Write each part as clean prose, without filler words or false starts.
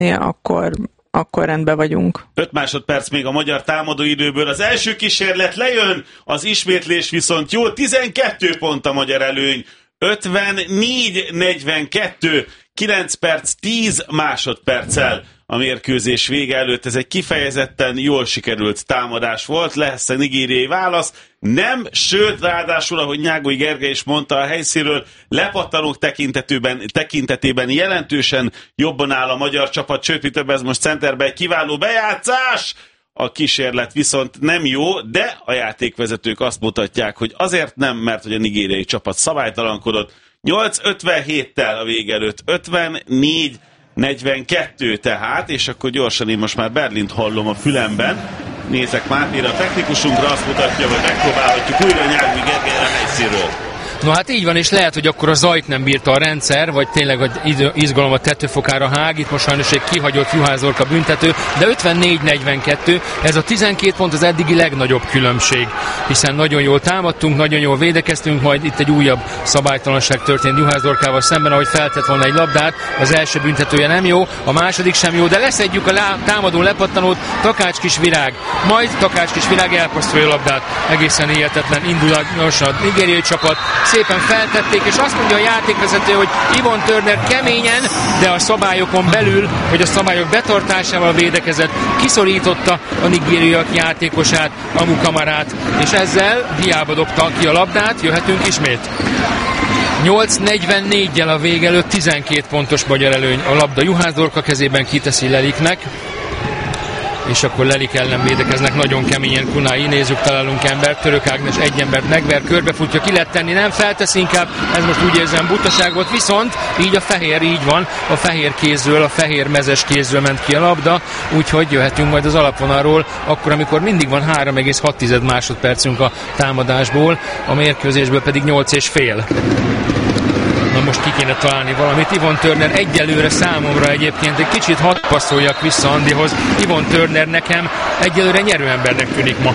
akkor rendben vagyunk. 5 másodperc még a magyar támadóidőből. Az első kísérlet lejön, az ismétlés viszont jó. 12 pont a magyar előny. 54-42, 9 perc, 10 másodperccel a mérkőzés vége előtt. Ez egy kifejezetten jól sikerült támadás volt. Lesz a nigériai válasz? Nem, sőt, ráadásul, ahogy Nyágói Gergely is mondta a helyszínről, lepattanók tekintetében jelentősen jobban áll a magyar csapat, sőt, mi több, ez most centerben egy kiváló bejátszás. A kísérlet viszont nem jó, de a játékvezetők azt mutatják, hogy azért nem, mert hogy a nigériai csapat szabálytalankodott. 8:57-tel a vége előtt, 54-42 tehát, és akkor gyorsan én most már Berlint hallom a fülemben. Nézek Mátére a technikusunkra, azt mutatja, hogy megpróbálhatjuk újra Nyágói Gergelyre a helyszínről. No hát így van, és lehet, hogy akkor a zajt nem bírta a rendszer, vagy tényleg az izgalom a tetőfokára hág, itt most sajnos egy kihagyott Juhász Dorka büntető, de 54-42, ez a 12 pont az eddigi legnagyobb különbség, hiszen nagyon jól támadtunk, nagyon jól védekeztünk, majd itt egy újabb szabálytalanság történt Juhász Dorkával szemben, ahogy feltett volna egy labdát, az első büntetője nem jó, a második sem jó, de leszedjük a támadó lepattanót, Takács Kisvirág, majd Takács Kisvirág elpasszolja a labdát, egészen hihetetlen indulatos a nigériai csapat, szépen feltették, és azt mondja a játékvezető, hogy Yvonne Turner keményen, de a szabályokon belül, hogy a szabályok betartásával védekezett, kiszorította a nigériaiak játékosát, Amu Kamarát, és ezzel hiába dobta ki a labdát, jöhetünk ismét. 8:44-jel a vége előtt 12 pontos magyar előny, a labda Juhász Dorka kezében, kiteszi Leliknek, és akkor Lelik ellen védekeznek nagyon keményen Kunai, nézzük, találunk embert, Török Ágnes egy embert megver, körbefutja, ki lehet tenni, nem feltesz inkább, ez most úgy érzem butaság volt, viszont így a fehér, így van, a fehér kézről, a fehér mezes kézről ment ki a labda, úgyhogy jöhetünk majd az alapvonalról, akkor amikor mindig van 3,6 másodpercünk a támadásból, a mérkőzésből pedig 8,5. Na most ki kéne találni valamit. Yvonne Turner egyelőre számomra egyébként egy kicsit hadd passzoljak vissza Andihoz. Yvonne Turner nekem egyelőre nyerőembernek tűnik ma.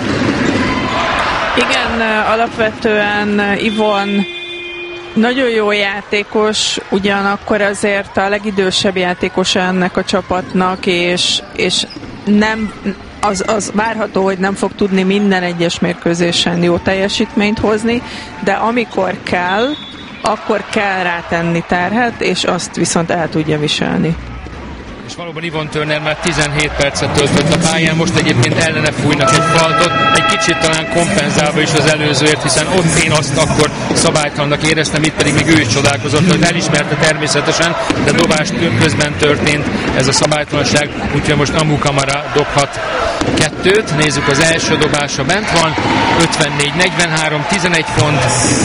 Igen, alapvetően Yvonne nagyon jó játékos, ugyanakkor azért a legidősebb játékos ennek a csapatnak, és nem, az várható, hogy nem fog tudni minden egyes mérkőzésen jó teljesítményt hozni, de amikor kell, akkor kell rátenni terhet, és azt viszont el tudja viselni. És valóban Yvonne Turner már 17 percet töltött a pályán, most egyébként ellene fújnak egy faltot, egy kicsit talán kompenzálva is az előzőért, hiszen ott én azt akkor szabálytalannak éreztem, itt pedig még ő is csodálkozott, hogy elismerte természetesen, de dobás közben történt ez a szabálytalanság, úgyhogy most Amu Kamara dobhat 2-t, nézzük, az első dobása bent van, 54-43, 11 pont,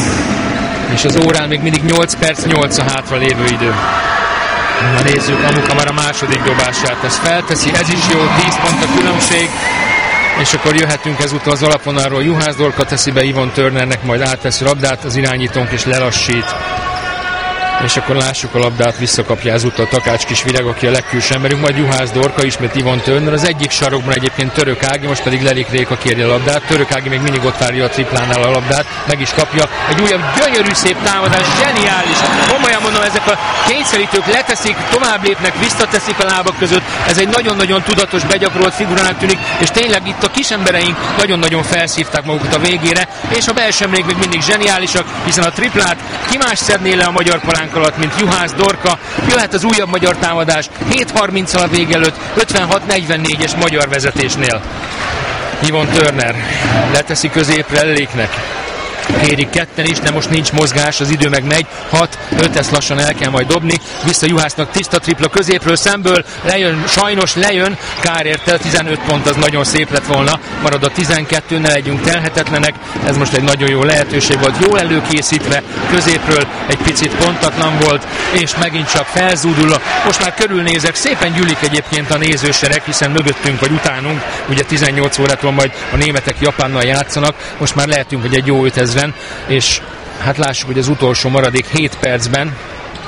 és az órán még mindig 8 perc, 8 a hátra lévő idő. Na nézzük, Amu Kamara második dobását, ezt felteszi, ez is jó, 10 pont a különbség, és akkor jöhetünk ezúttal az alapvonalról, Juhász Dorka teszi be Yvonne Turnernek, majd átteszi labdát, az irányítónk és lelassít. És akkor lássuk a labdát, visszakapja ezúttal Takács Kisvirág, aki a legkülső emberünk, majd Juhász Dorka, ismét Yvonne Turner, az egyik sarokban egyébként Török Ági, most pedig Lelik Réka kéri a labdát, Török Ági még mindig ott várja a triplánál a labdát, meg is kapja, egy újabb gyönyörű szép támadás, zseniális, komolyan mondom, ezek a kényszerítők leteszik, tovább lépnek, visszateszik a lábak között, ez egy nagyon-nagyon tudatos, begyakorolt figurának tűnik, és tényleg itt a kisembereink nagyon-nagyon felszívták magukat a végére, és a belsőemlék még mindig zseniálisak, hiszen a triplát ki más szedné le a magyar palánk alatt, mint Juhász Dorka. Jöhet az újabb magyar támadás 7:30-al a vége előtt, 56-44-es magyar vezetésnél. Yvonne Turner leteszi középre Leliknek. Kérik ketten is, de most nincs mozgás, az idő meg megy, 6-5, ezt lassan el kell majd dobni, vissza Juhásznak, tiszta tripla középről, szemből, lejön, sajnos lejön, kár érte, 15 pont, az nagyon szép lett volna, marad a 12, ne legyünk telhetetlenek, ez most egy nagyon jó lehetőség volt, jól előkészítve, középről egy picit pontatlan volt, és megint csak felzúdul, most már körülnézek, szépen gyűlik egyébként a nézősereg, hiszen mögöttünk vagy utánunk, ugye 18 órától majd a németek Japánnal játszanak, most már lehetünk, hogy egy jó 5000-en, és hát lássuk, hogy az utolsó maradék 7 percben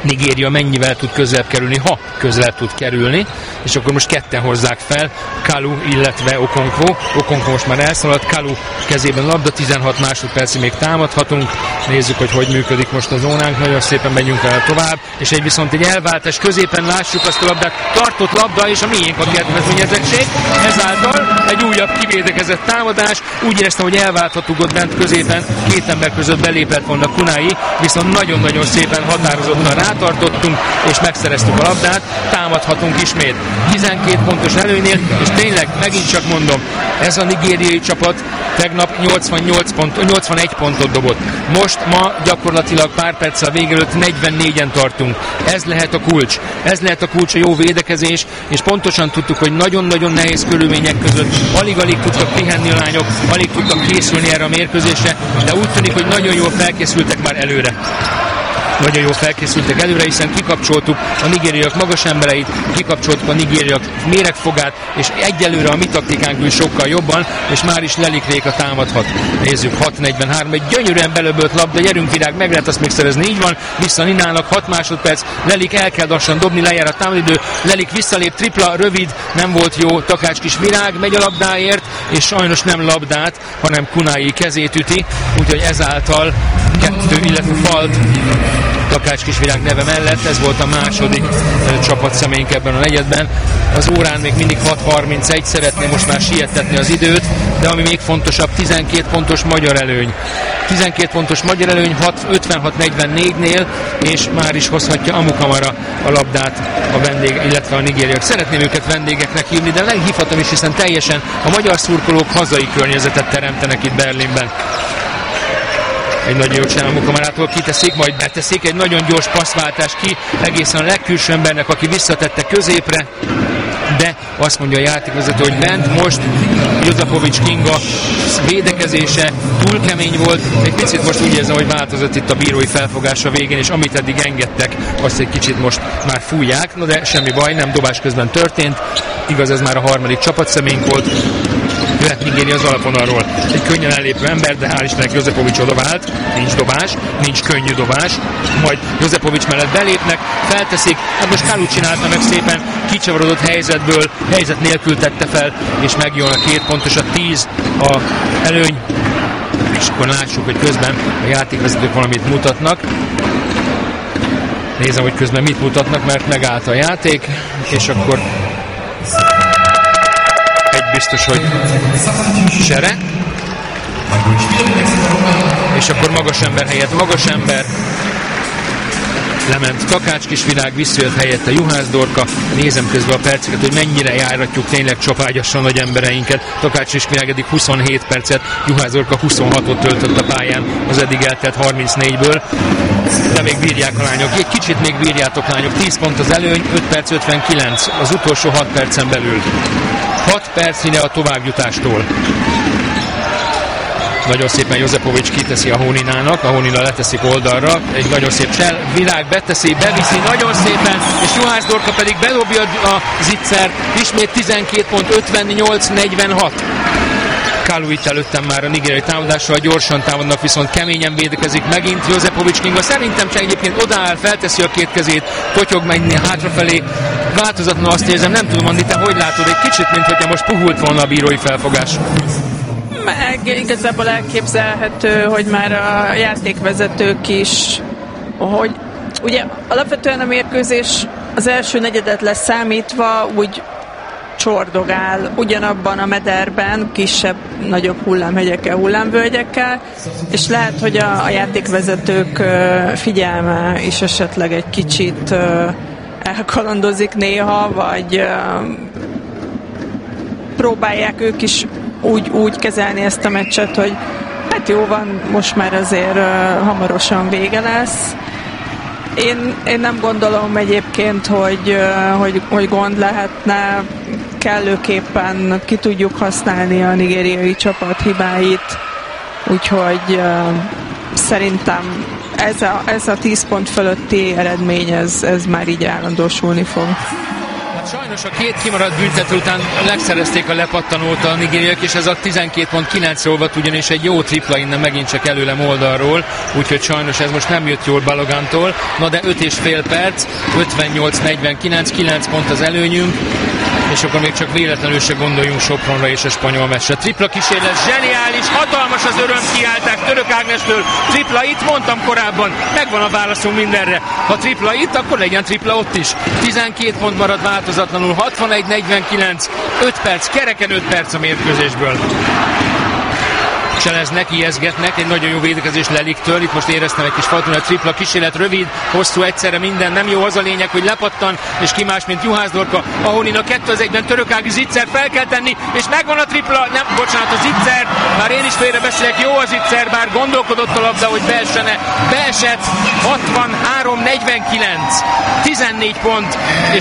Nigéria mennyivel tud közelebb kerülni, ha közelebb tud kerülni, és akkor most ketten hozzák fel, Kalu, illetve Okonkwo. Okonkwo most már elszaladt, Kalu kezében labda, 16 másodpercig még támadhatunk. Nézzük, hogy működik most a zónánk, nagyon szépen megyünk el tovább, és viszont egy elváltás középen lássuk azt a labdát, tartott labda, és a miénk a kedvezményezettség. Ezáltal egy újabb kivédekezett támadás, úgy éreztem, hogy elválthatunk ott bent középen, két ember között belépett volna Kunai, viszont nagyon-nagyon szépen határozottan rátartottunk, és megszereztük a labdát, támadhatunk ismét. 12 pontos előnynél, és tényleg megint csak mondom, ez a nigériai csapat tegnap 81 pontot dobott. Ma gyakorlatilag pár perccel vége előtt 44-en tartunk. Ez lehet a kulcs. Ez lehet a kulcs, a jó védekezés, és pontosan tudtuk, hogy nagyon-nagyon nehéz körülmények között alig-alig tudtak pihenni a lányok, alig tudtak készülni erre a mérkőzésre, de úgy tűnik, hogy nagyon jól felkészültek már előre. Nagyon jól felkészültek előre, hiszen kikapcsoltuk a nigériaiak magas embereit, kikapcsoltuk a nigériaiak méregfogát, és egyelőre a mi taktikánk ül sokkal jobban, és már is Lelikréka támadhat. Nézzük, 6:43, egy gyönyörűen belöbölt labda, gyerünk Virág, meg lehet azt még szerezni, így van, vissza Ninának, 6 másodperc, Lelik el kell lassan dobni, lejár a támadidő, Lelik visszalép, tripla, rövid, nem volt jó, Takács kis Virág megy a labdáért, és sajnos nem labdát, hanem Kunai kezét üti, úgyhogy ezáltal 2, illetve falt Takács Kisvirág neve mellett, ez volt a második csapatszeménk ebben a negyedben. Az órán még mindig 6:31, szeretném most már siettetni az időt, de ami még fontosabb, 12 pontos magyar előny. 12 pontos magyar előny 56-44-nél, és már is hozhatja Amukamara a labdát a vendég, illetve a nigériak. Szeretném őket vendégeknek hívni, de nem hívhatom is, hiszen teljesen a magyar szurkolók hazai környezetet teremtenek itt Berlinben. Egy nagyon jó csinál Amukamarától, kiteszik, majd beteszik, egy nagyon gyors passzváltás ki, egészen a legkülső embernek, aki visszatette középre, de azt mondja a játékvezető, hogy bent most Jozapovics Kinga védekezése túl kemény volt, egy picit most úgy érzem, hogy változott itt a bírói felfogása végén, és amit eddig engedtek, azt egy kicsit most már fújják, no de semmi baj, nem dobás közben történt, igaz, ez már a harmadik csapatszeménk volt. Jöhet Nigéria az alapvonalról. Egy könnyen ellépő ember, de hál' Istennek Jozepovics odavált. Nincs dobás, nincs könnyű dobás. Majd Jozepovics mellett belépnek, felteszik. Hát most Kalu csinálta meg szépen, kicsavarodott helyzetből, helyzet nélkül tette fel, és megjön a 2 pontos, a 10 a előny. És akkor lássuk, hogy közben a játékvezetők valamit mutatnak. Nézem, hogy közben mit mutatnak, mert megállt a játék, és akkor biztos, hogy Sere, és akkor magas ember helyett magas ember, lement Takács Kisvirág, visszajött helyette Juhász Dorka. Nézem közben a perceket, hogy mennyire járatjuk tényleg csapágyasan nagy embereinket. Takács Kisvirág eddig 27 percet, Juhász Dorka 26-ot töltött a pályán az eddig eltelt 34-ből, de még bírják a lányok. Egy kicsit még bírjátok, lányok. 10 pont az előny, 5 perc 59 az utolsó 6 percen belül. 6 percnyire a továbbjutástól. Nagyon szépen Jozepovics kiteszi a Hóninának, a Hónina leteszik oldalra, egy nagyon szép csel, Virág beteszi, beviszi nagyon szépen, és Juhász Dorka pedig bedobja a zicsert, ismét 12 pont, 58-46. Kalu itt előttem már a nigériai támadással, gyorsan támadnak, viszont keményen védekezik megint Jozepovics Kinga. Szerintem csak egyébként odaáll, felteszi a két kezét, potyog menni hátrafelé. Változatlan azt érzem, nem tudom, Andi, te hogy látod? Egy kicsit, mint hogyha most puhult volna a bírói felfogás. Meg igazából elképzelhető, hogy már a játékvezetők is, hogy ugye alapvetően a mérkőzés az első negyedet leszámítva úgy csordogál ugyanabban a mederben, kisebb, nagyobb hullámhegyekkel, hullámvölgyekkel, és lehet, hogy a játékvezetők figyelme is esetleg egy kicsit elkalandozik néha, vagy próbálják ők is úgy kezelni ezt a meccset, hogy hát jó van, most már azért hamarosan vége lesz. Én nem gondolom egyébként, hogy gond lehetne, kellőképpen ki tudjuk használni a nigériai csapat hibáit, úgyhogy szerintem ez a 10 pont fölötti eredmény, ez már így állandósulni fog. Sajnos a két kimaradt büntető után legszerezték a lepattanót a nigériaiak, és ez a 12.9 olvat, ugyanis egy jó tripla innen megint csak előlem oldalról, úgyhogy sajnos ez most nem jött jól Balogantól. Na de 5,5 perc, 58-49, 9 pont az előnyünk, és akkor még csak véletlenül se gondoljunk Sopronra és a spanyol meccsre. Tripla kísérlet, zseniális, hatalmas az örömkiáltás Török Ágnestől. Tripla itt, mondtam korábban, megvan a válaszunk mindenre. Ha tripla itt, akkor legyen tripla ott is. 12 pont marad változatlanul, 61-49, 5 perc, kereken 5 perc a mérkőzésből. Cselez neki ijeszgetnek, egy nagyon jó védekezés Leliktől, itt most éreztem egy kis faltúnat, tripla kísérlet, rövid, hosszú, egyszerre minden, nem jó, az a lényeg, hogy lepattan, és ki más, mint Juhász Dorka, ahol a 2-1-ben Török Ági zicser fel kell tenni, és megvan a tripla, nem, bocsánat, a zicser, már én is félrebeszélek, jó az zicser, bár gondolkodott a labda, hogy beessene, beesett, 63-49, 14 pont, és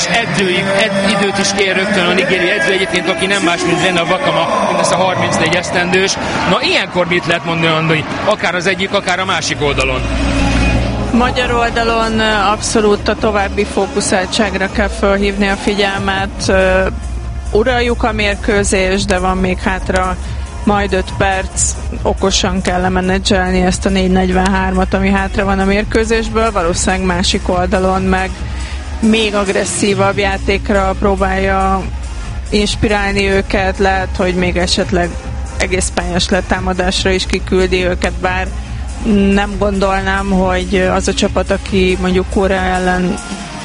időt is kér rögtön a nigériai edző, egyébként, aki nem más, mint Rena Vakama, mindössze 34 esztendős. Na ilyenkor mit lehet mondani, akár az egyik, akár a másik oldalon? Magyar oldalon abszolút a további fókuszáltságra kell felhívni a figyelmet. Uraljuk a mérkőzést, de van még hátra majd 5 perc. Okosan kell lemenedzselni ezt a 4:43-at, ami hátra van a mérkőzésből. Valószínűleg másik oldalon meg még agresszívabb játékra próbálja inspirálni őket. Lehet, hogy még esetleg egész pályás letámadásra is kiküldi őket, bár nem gondolnám, hogy az a csapat, aki mondjuk Korea ellen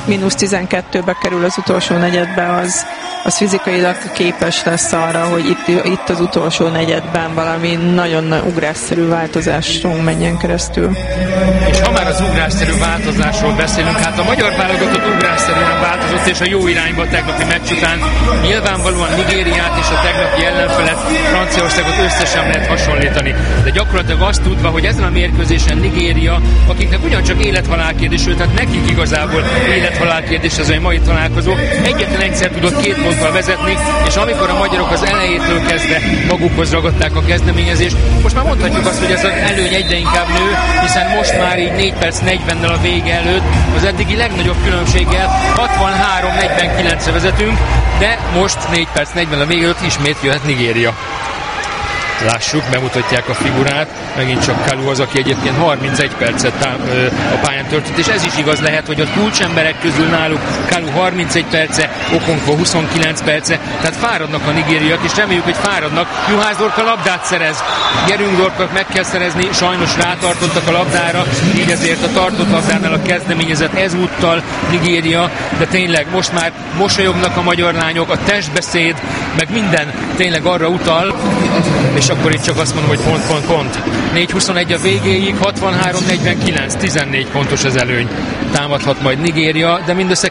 -12-be kerül az utolsó negyedbe, az fizikailag képes lesz arra, hogy itt az utolsó negyedben valami nagyon ugrásszerű változáson menjen keresztül. És ha már az ugrásszerű változásról beszélünk, hát a magyar válogatott ugrásszerűen változott, és a jó irányba a tegnapi meccs után nyilvánvalóan Nigériát és a tegnapi ellenfelet, Franciaországot összesen lehet hasonlítani. De gyakorlatilag azt tudva, hogy ezen a mérkőzésen Nigéria, akiknek ugyancsak élethalál kérdés, tehát nekik igazából élethalál kérdés ez a mai találkozó, egyetlen egyszer tudott 2 ponttal vezetni, és amikor a magyarok az elejétől kezdve magukhoz ragadták a kezdeményezést, most már mondhatjuk azt, hogy ez az előny egyre inkább nő, hiszen most már így 4 perc 40-nel a vége előtt az eddigi legnagyobb különbséggel 63-49-re vezetünk, de most 4 perc 40 a vége előtt ismét jöhet Nigéria. Lássuk, bemutatják a figurát, megint csak Kalu az, aki egyébként 31 percet a pályán töltött, és ez is igaz lehet, hogy a kulcsemberek közül náluk Kalu 31 perce, Okonkwo 29 perce, tehát fáradnak a nigériak, és reméljük, hogy fáradnak. Juhász Dorka labdát szerez, Gerünk Dorknak meg kell szerezni, sajnos rátartottak a labdára, így ezért a tartott labdánál a kezdeményezett ezúttal Nigéria, de tényleg most már mosolyognak a magyar lányok, a testbeszéd, meg minden tényleg arra utal, és akkor itt csak azt mondom, hogy pont. 4:21 a végéig, 63-49, 14 pontos az előny. Támadhat majd Nigéria, de mindössze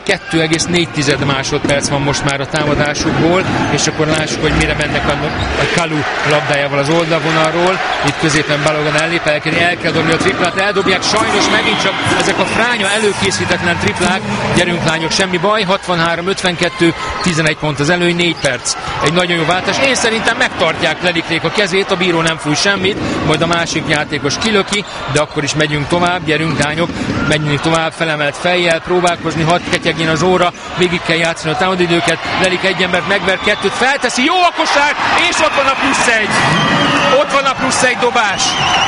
2,4 másodperc van most már a támadásukból, és akkor lássuk, hogy mire mennek a Kalu labdájával az oldalvonalról. Itt középen Balogan ellép, el kell dobni a triplát, eldobják, sajnos megint csak ezek a fránya előkészítetlen triplák. Gyerünk lányok, semmi baj, 63-52, 11 pont az előny, 4 perc. Egy nagyon jó váltás. Én szerintem megtartják Lelikrék a kezét, a bíró nem fúj semmit, majd a másik játékos kilöki, de akkor is megyünk tovább, gyerünk lányok, megyünk tovább, felemelt fejjel, próbálkozni, hadd ketyegjen az óra, végig kell játszani a támadidőket, Lelik egy embert megver, 2-t felteszi, jó a kosár, és ott van a +1! Ott van a +1 dobás!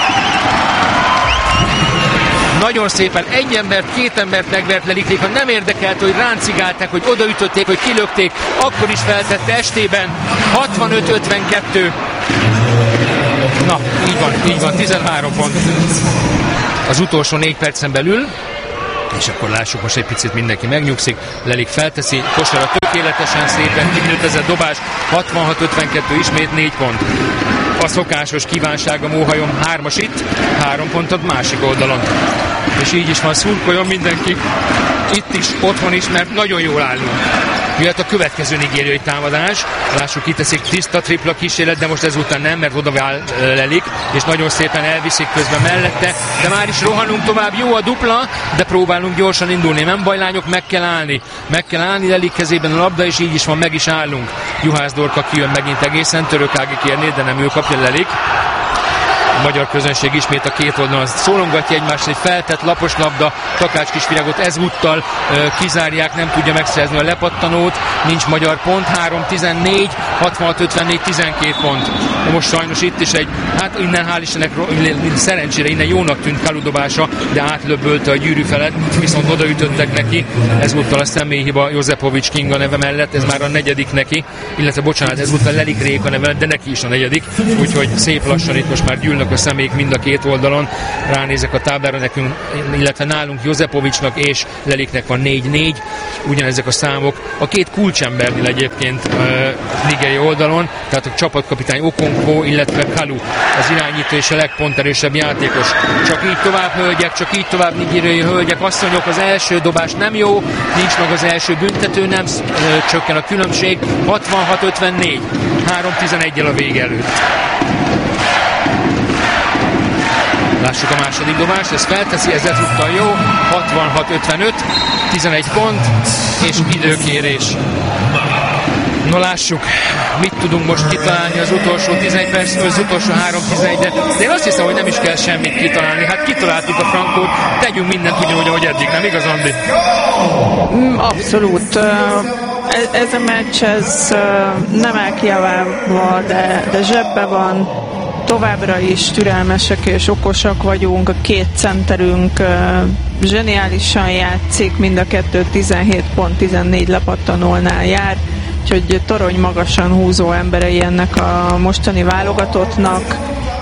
Nagyon szépen egy embert, 2 embert megvert Lelikrék, ha nem érdekelt, hogy ráncigálták, hogy odaütötték, hogy kilökték, akkor is feltette estében, 65-52. Na, így van, 13 pont. Az utolsó 4 percen belül, és akkor lássuk, most egy picit mindenki megnyugszik, Lelik felteszi, kosara tökéletesen szépen, kiminőtezett dobás, 66-52, ismét 4 pont. A szokásos kívánsága Móhajom 3-as itt, 3 pont a másik oldalon. És így is van, szurkoljon mindenki, itt is, otthon is, mert nagyon jól állunk. Jöhet a következő nigériai támadás. Lássuk, kiteszik tiszta tripla kísérlet, de most ezután nem, mert oda Lelik, és nagyon szépen elviszik közben mellette, de már is rohanunk tovább, jó a dupla, de próbálunk gyorsan indulni. Nem baj, lányok, meg kell állni. Meg kell állni, Lelik kezében a labda, és így is van, meg is állunk. Juhász Dorka kijön megint egészen, Török Ági kérné, de nem ő kapja, Lelik. magyar közönség ismét a két oldalon szólongatja egymást, egy feltett lapos labda, Takács Kisvirágot ezúttal kizárják, nem tudja megszerezni a lepattanót, nincs magyar pont, 3-14, 66-54, 12 pont. De most sajnos itt is hát innen hál' Istennek, szerencsére innen jónak tűnt Kalu dobása, de átlöbbölte a gyűrű felett, viszont odaütöttek neki, ezúttal a személyhiba Jozepovics Kinga neve mellett, ez már a negyedik neki, illetve bocsánat, ezúttal Lelik Réka neve mellett, de neki is a negyedik, úgyhogy szép lassan itt most már gyűlnek a személyek mind a két oldalon. Ránézek a táblára, nekünk, illetve nálunk Jozepovicsnak és Leliknek van 4-4, ugyanezek a számok. A két kulcsembernél egyébként nigeri oldalon, tehát a csapatkapitány Okonkwo, illetve Kalu az irányító és a legponterősebb játékos. Csak így tovább, hölgyek, csak így tovább, nigériai hölgyek, asszonyok, az első dobás nem jó, nincs meg az első büntető, nem csökken a különbség, 66-54, 3-11-el a vége előtt. Lássuk a második dobást, ez felteszi, ez ezúttal jó, 66-55, 11 pont, és időkérés. Na lássuk, mit tudunk most kitalálni az utolsó 11 perc, az utolsó 3-11-de, de én azt hiszem, hogy nem is kell semmit kitalálni. Hát kitaláltuk a frankót, tegyünk mindent ugyanúgy, ahogy eddig, nem igaz, Andi? Abszolút. Ez a meccs, ez nem elkiabálva, de zsebbe van. Továbbra is türelmesek és okosak vagyunk, a két centerünk zseniálisan játszik, mind a kettő 17 pont, 14 lepattanónál jár, úgyhogy torony magasan húzó emberei ennek a mostani válogatottnak.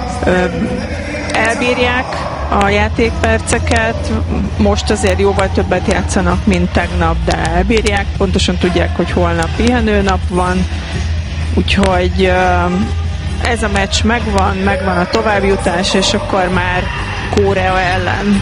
Elbírják a játékperceket, most azért jóval többet játszanak, mint tegnap, de elbírják, pontosan tudják, hogy holnap pihenőnap van, úgyhogy ez a meccs megvan a továbbjutás, és akkor már Korea ellen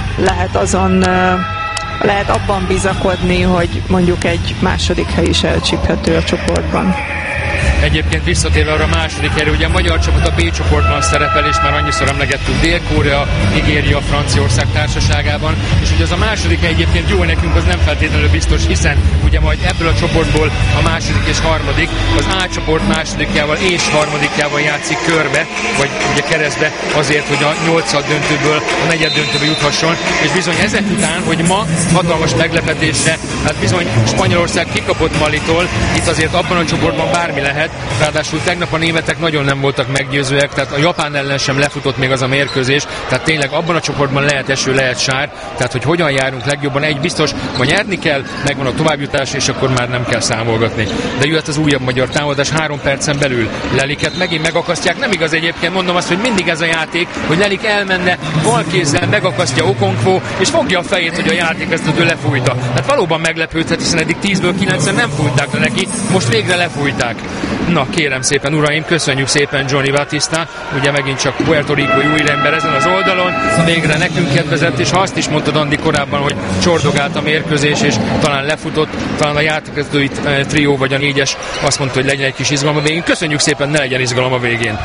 lehet abban bizakodni, hogy mondjuk egy második hely is elcsíphető a csoportban. Egyébként visszatérve arra a második helyre, ugye a magyar csapat a B csoportban szerepel, és már annyiszor emlegettük Dél-Korea, Nigéria, Franciaország társaságában, és ugye az a második hely egyébként jó nekünk, az nem feltétlenül biztos, hiszen ugye majd ebből a csoportból a második és harmadik, az A csoport másodikjával és harmadikjával játszik körbe, vagy ugye keresztbe azért, hogy a 8. döntőből a 4. döntőbe juthasson, és bizony ezek után, hogy ma hatalmas meglepetésre, hát bizony Spanyolország kikapott Malitól, itt azért abban a csoportban bármi lehet. Ráadásul tegnap a németek nagyon nem voltak meggyőzőek, tehát a Japán ellen sem lefutott még az a mérkőzés, tehát tényleg abban a csoportban lehet eső, lehet sár, tehát hogy hogyan járunk legjobban, egy biztos, ma nyerni kell, megvan a továbbjutás, és akkor már nem kell számolgatni. De jöhet az újabb magyar támadás 3 percen belül. Leliket megint megakasztják, nem igaz egyébként, mondom azt, hogy mindig ez a játék, hogy Lelik elmenne, bal kézzel megakasztja Okonkwo, és fogja a fejét, hogy a játékvezető lefújta. Hát valóban meglepődhet, hiszen eddig 10-ből 9-en nem fújták le neki, most végre lefújták. Na, kérem szépen, uraim, köszönjük szépen Johnny Batista, ugye megint csak Puerto Rico új ember ezen az oldalon, végre nekünk kedvezett, és ha azt is mondtad, Andi, korábban, hogy csordogált a mérkőzés, és talán lefutott, talán a játékvezetői trió vagy a 4-es azt mondta, hogy legyen egy kis izgalom a végén. Köszönjük szépen, ne legyen izgalom a végén.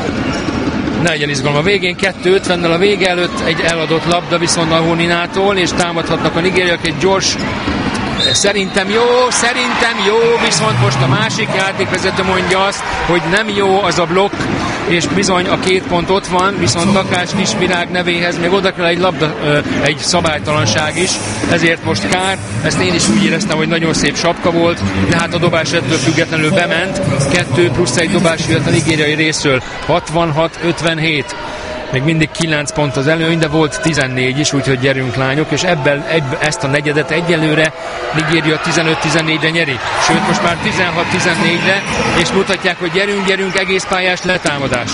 Ne legyen izgalom a végén, 2:50-nel a vége előtt egy eladott labda viszont a Honinától, és támadhatnak a nigériak, egy gyors Szerintem jó, viszont most a másik játékvezető mondja azt, hogy nem jó az a blokk, és bizony a 2 pont ott van, viszont Takács Kisvirág nevéhez még oda kell egy labda, egy szabálytalanság is, ezért most kár, ezt én is úgy éreztem, hogy nagyon szép sapka volt, de hát a dobás ettől függetlenül bement, 2 plusz 1 dobás jött a nigériai részről, 66-57. Még mindig 9 pont az előny, de volt 14 is, úgyhogy gyerünk lányok, és ezt a negyedet egyelőre Nigéria 15-14-re nyeri. Sőt, most már 16-14-re, és mutatják, hogy gyerünk, egész pályás letámadás.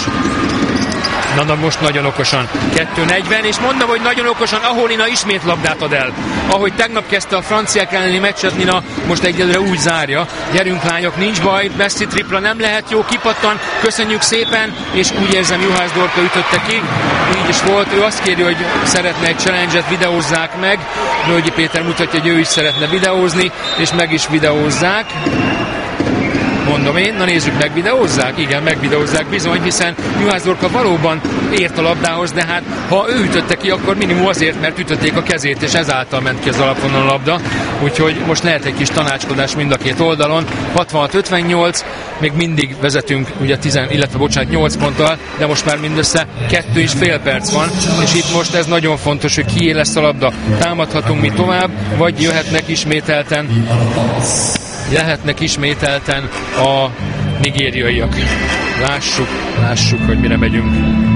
Na most nagyon okosan. 2:40, és mondom, hogy nagyon okosan, ahol Nina ismét labdát ad el. Ahogy tegnap kezdte a franciák elleni meccset, Nina most egyelőre úgy zárja. Gyerünk lányok, nincs baj, messzi tripla nem lehet, jó, kipattan, köszönjük szépen, és úgy érzem, Juhász Dorka ütötte ki. Így is volt, ő azt kéri, hogy szeretne egy challenge-et, videózzák meg. Völgyi Péter mutatja, hogy ő is szeretne videózni, és meg is videózzák. Mondom, mondom én, na nézzük, megvideózzák? Igen, megvideózzák bizony, hiszen Juhász Dorka valóban ért a labdához, de hát ha ő ütötte ki, akkor minimum azért, mert ütötték a kezét, és ezáltal ment ki az alapvonalon a labda. Úgyhogy most lehet egy kis tanácskodás mind a két oldalon. 66-58, még mindig vezetünk, ugye 8 ponttal, de most már mindössze 2,5 perc van, és itt most ez nagyon fontos, hogy kié lesz a labda. Támadhatunk mi tovább, vagy jöhetnek ismételten a nigériaiak. Lássuk, hogy mire megyünk.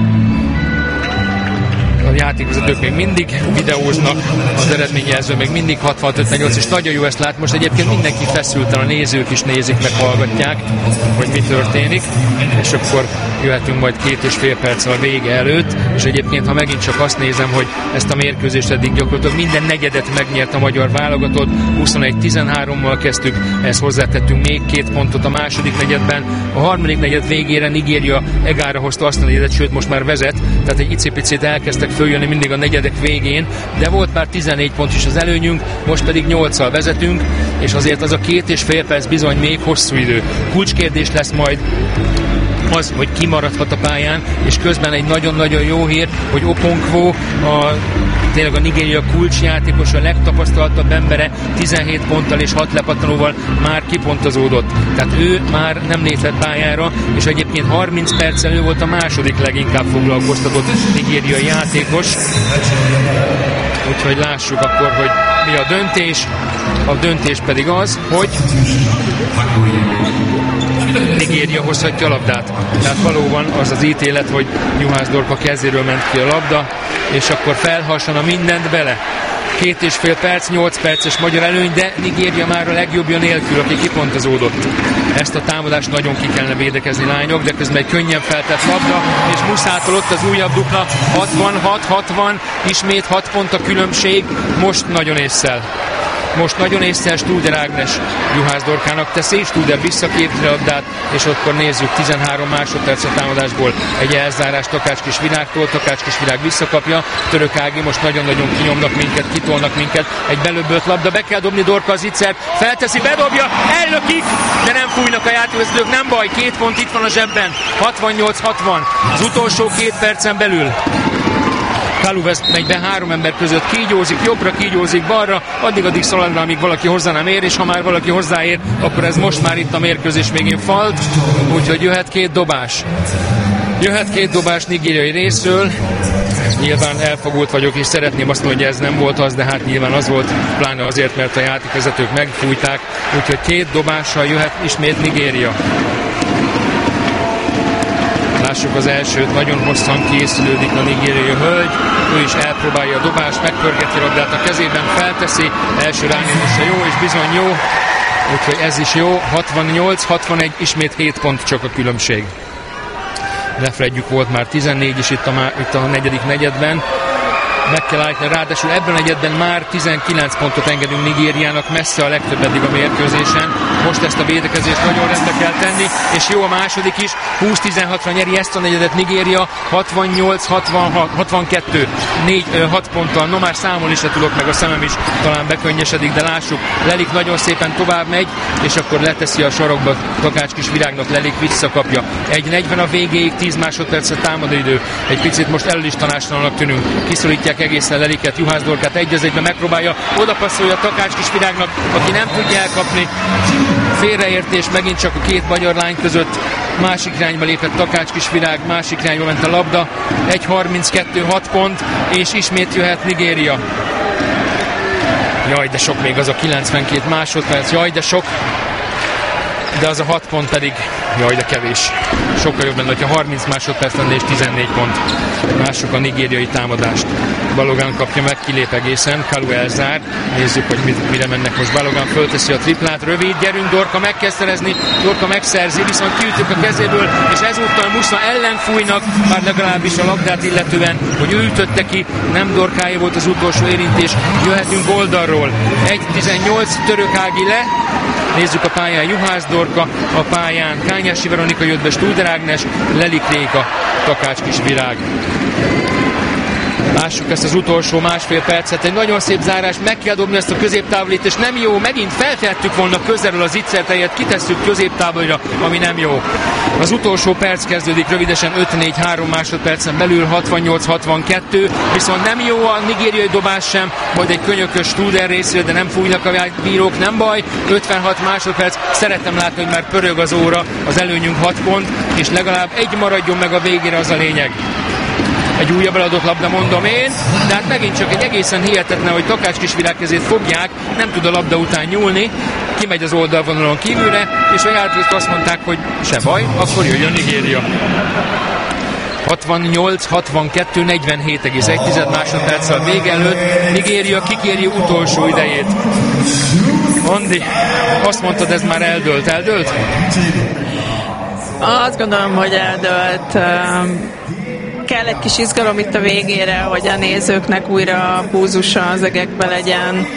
A játékvezetők még mindig videóznak, az eredményjelző még mindig 65-58, és nagyon jó ezt lát. Most egyébként mindenki feszülten, a nézők is nézik, meg hallgatják, hogy mi történik, és akkor jöhetünk majd 2,5 perccel a vége előtt, és egyébként, ha megint csak azt nézem, hogy ezt a mérkőzést eddig gyakorlatilag minden negyedet megnyert a magyar válogatott, 21-13-mal kezdtük, ehhez hozzátettünk még 2 pontot a második negyedben, a harmadik negyed végére Nigéria egára hozta azt a negyedet, sőt most már vezet, tehát egy icipicit elkezdtek följönni mindig a negyedek végén, de volt már 14 pont is az előnyünk, most pedig 8-al vezetünk, és azért az a 2,5 perc bizony még hosszú idő. Kulcskérdés lesz majd az, hogy kimaradhat a pályán, és közben egy nagyon-nagyon jó hír, hogy Okonkwo, tényleg a Nigéria kulcsjátékos, a legtapasztaltabb embere 17 ponttal és 6 lepattanóval már kipontozódott. Tehát ő már nem lépett pályára, és egyébként 30 perccel ő volt a második leginkább foglalkoztatott nigériai játékos. Úgyhogy lássuk akkor, hogy mi a döntés. A döntés pedig az, hogy Nigéria hozhatja a labdát. Tehát valóban az az ítélet, hogy Juhász Dorka kezéről ment ki a labda, és akkor felhasson a mindent bele. 2,5 perc, 8 perces magyar előny, de Nigéria már a legjobbja nélkül, aki kipontozódott. Ezt a támadást nagyon ki kellene védekezni, lányok, de közben egy könnyen feltett labda, és Muszától ott az újabb dupla, 66-60, ismét 6 pont a különbség, most nagyon észszel Studer Ágnes Juhász Dorkának teszi, Studer visszaképzi a labdát, és akkor nézzük 13 másodperc a támadásból egy elzárás Takács Virágtól, Takács Virág visszakapja, Török Ági most nagyon-nagyon kinyomnak minket, kitolnak minket, egy belöbbölt labda, be kell dobni Dorka az ittszert, felteszi, bedobja, ellökik, de nem fújnak a játékvezetők, nem baj, 2 pont itt van a zsebben, 68-60, az utolsó 2 percen belül. Kaluvesz megy be 3 ember között, kígyózik jobbra, kígyózik balra, addig szalad rá, amíg valaki hozzá nem ér, és ha már valaki hozzáér, akkor ez most már itt a mérkőzés végén falt, úgyhogy jöhet 2 dobás. Jöhet 2 dobás nigériai részről. Nyilván elfogult vagyok, és szeretném azt mondani, hogy ez nem volt az, de hát nyilván az volt, pláne azért, mert a játékvezetők megfújták, úgyhogy 2 dobással jöhet ismét Nigéria. Lássuk az elsőt, nagyon hosszan készülődik a nigériai hölgy, ő is elpróbálja a dobást, megpörgeti a labdát a kezében, felteszi, első rányomásra jó, és bizony jó, úgyhogy ez is jó, 68-61, ismét 7 pont csak a különbség. Lefredjük volt már 14 is itt a negyedik negyedben, meg kell állítani, ráadásul ebben a negyedben már 19 pontot engedünk Nigériának, messze a legtöbb eddig a mérkőzésen. Most ezt a védekezést nagyon rendbe kell tenni, és jó a második is, 20-16-ra nyeri ezt a negyedet Nigéria, 68-62, 6 ponttal, no már számolni se tudok, meg a szemem is talán bekönnyesedik, de lássuk, Lelik nagyon szépen tovább megy, és akkor leteszi a sarokba Takács Virágnak, Lelik visszakapja. 1:40 a végéig, 10 másodperc a támadóidő, egy picit most ellistanástalannak tűnünk, kiszorítják egészen Leliket, Juhász Dorkát 1-1-ben megpróbálja, odapasszolja Takács Virágnak, aki nem tudja elkapni. Félreértés megint csak a 2 magyar lány között, másik irányba lépett Takács Virág, másik irányba ment a labda, 1:32, 6 pont, és ismét jöhet Nigéria. Jaj, de sok még az a 92 másodperc, jaj, de sok, de az a 6 pont pedig, jaj, de kevés. Sokkal jobb lenne, hogyha 30 másodperc lenne és 14 pont. Lássuk a nigériai támadást. Balogán kapja meg, kilép egészen, Kalu elzár. Nézzük, hogy mire mennek most. Balogán fölteszi a triplát, rövid, gyerünk, Dorka meg kell szerezni, Dorka megszerzi, viszont kiütök a kezéből, és ezúttal Musza ellen fújnak, már legalábbis a labdát illetően, hogy ő ütötte ki, nem Dorkája volt az utolsó érintés, jöhetünk oldalról. 1:18, Török Ági le, nézzük a pályán, Juhász Dorka, a pályán Kányási Veronika jött be, Studer Ágnes, Lelik Réka, Takács Virág. Lássuk ezt az utolsó másfél percet. Egy nagyon szép zárás, meg kell dobni ezt a középtávolít, és nem jó, megint feltettük volna közelről az Itzert helyet, kitesszük középtávolira, ami nem jó. Az utolsó perc kezdődik rövidesen 5-4-3 másodpercen belül, 68-62, viszont nem jó a nigériai dobás sem, majd egy könyökös Studer részéről, de nem fújnak a bírók, nem baj, 56 másodperc, szeretem látni, hogy már pörög az óra, az előnyünk 6 pont, és legalább egy maradjon meg a végére, az a lényeg. Egy újabb eladott labda, mondom én, de hát megint csak egy egészen hihetetlen, hogy Takács Kisvirág kezét fogják, nem tud a labda után nyúlni, kimegy az oldalvonalon kívülre, és a játékosok azt mondták, hogy se baj, akkor jöjjön Nigéria. 68-62, 47,1 másodperccel vége előtt Nigéria kikéri utolsó idejét. Andi, azt mondtad, ez már eldőlt? Azt gondolom, hogy eldőlt. Kell egy kis izgalom itt a végére, hogy a nézőknek újra púzusa az egekbe legyen.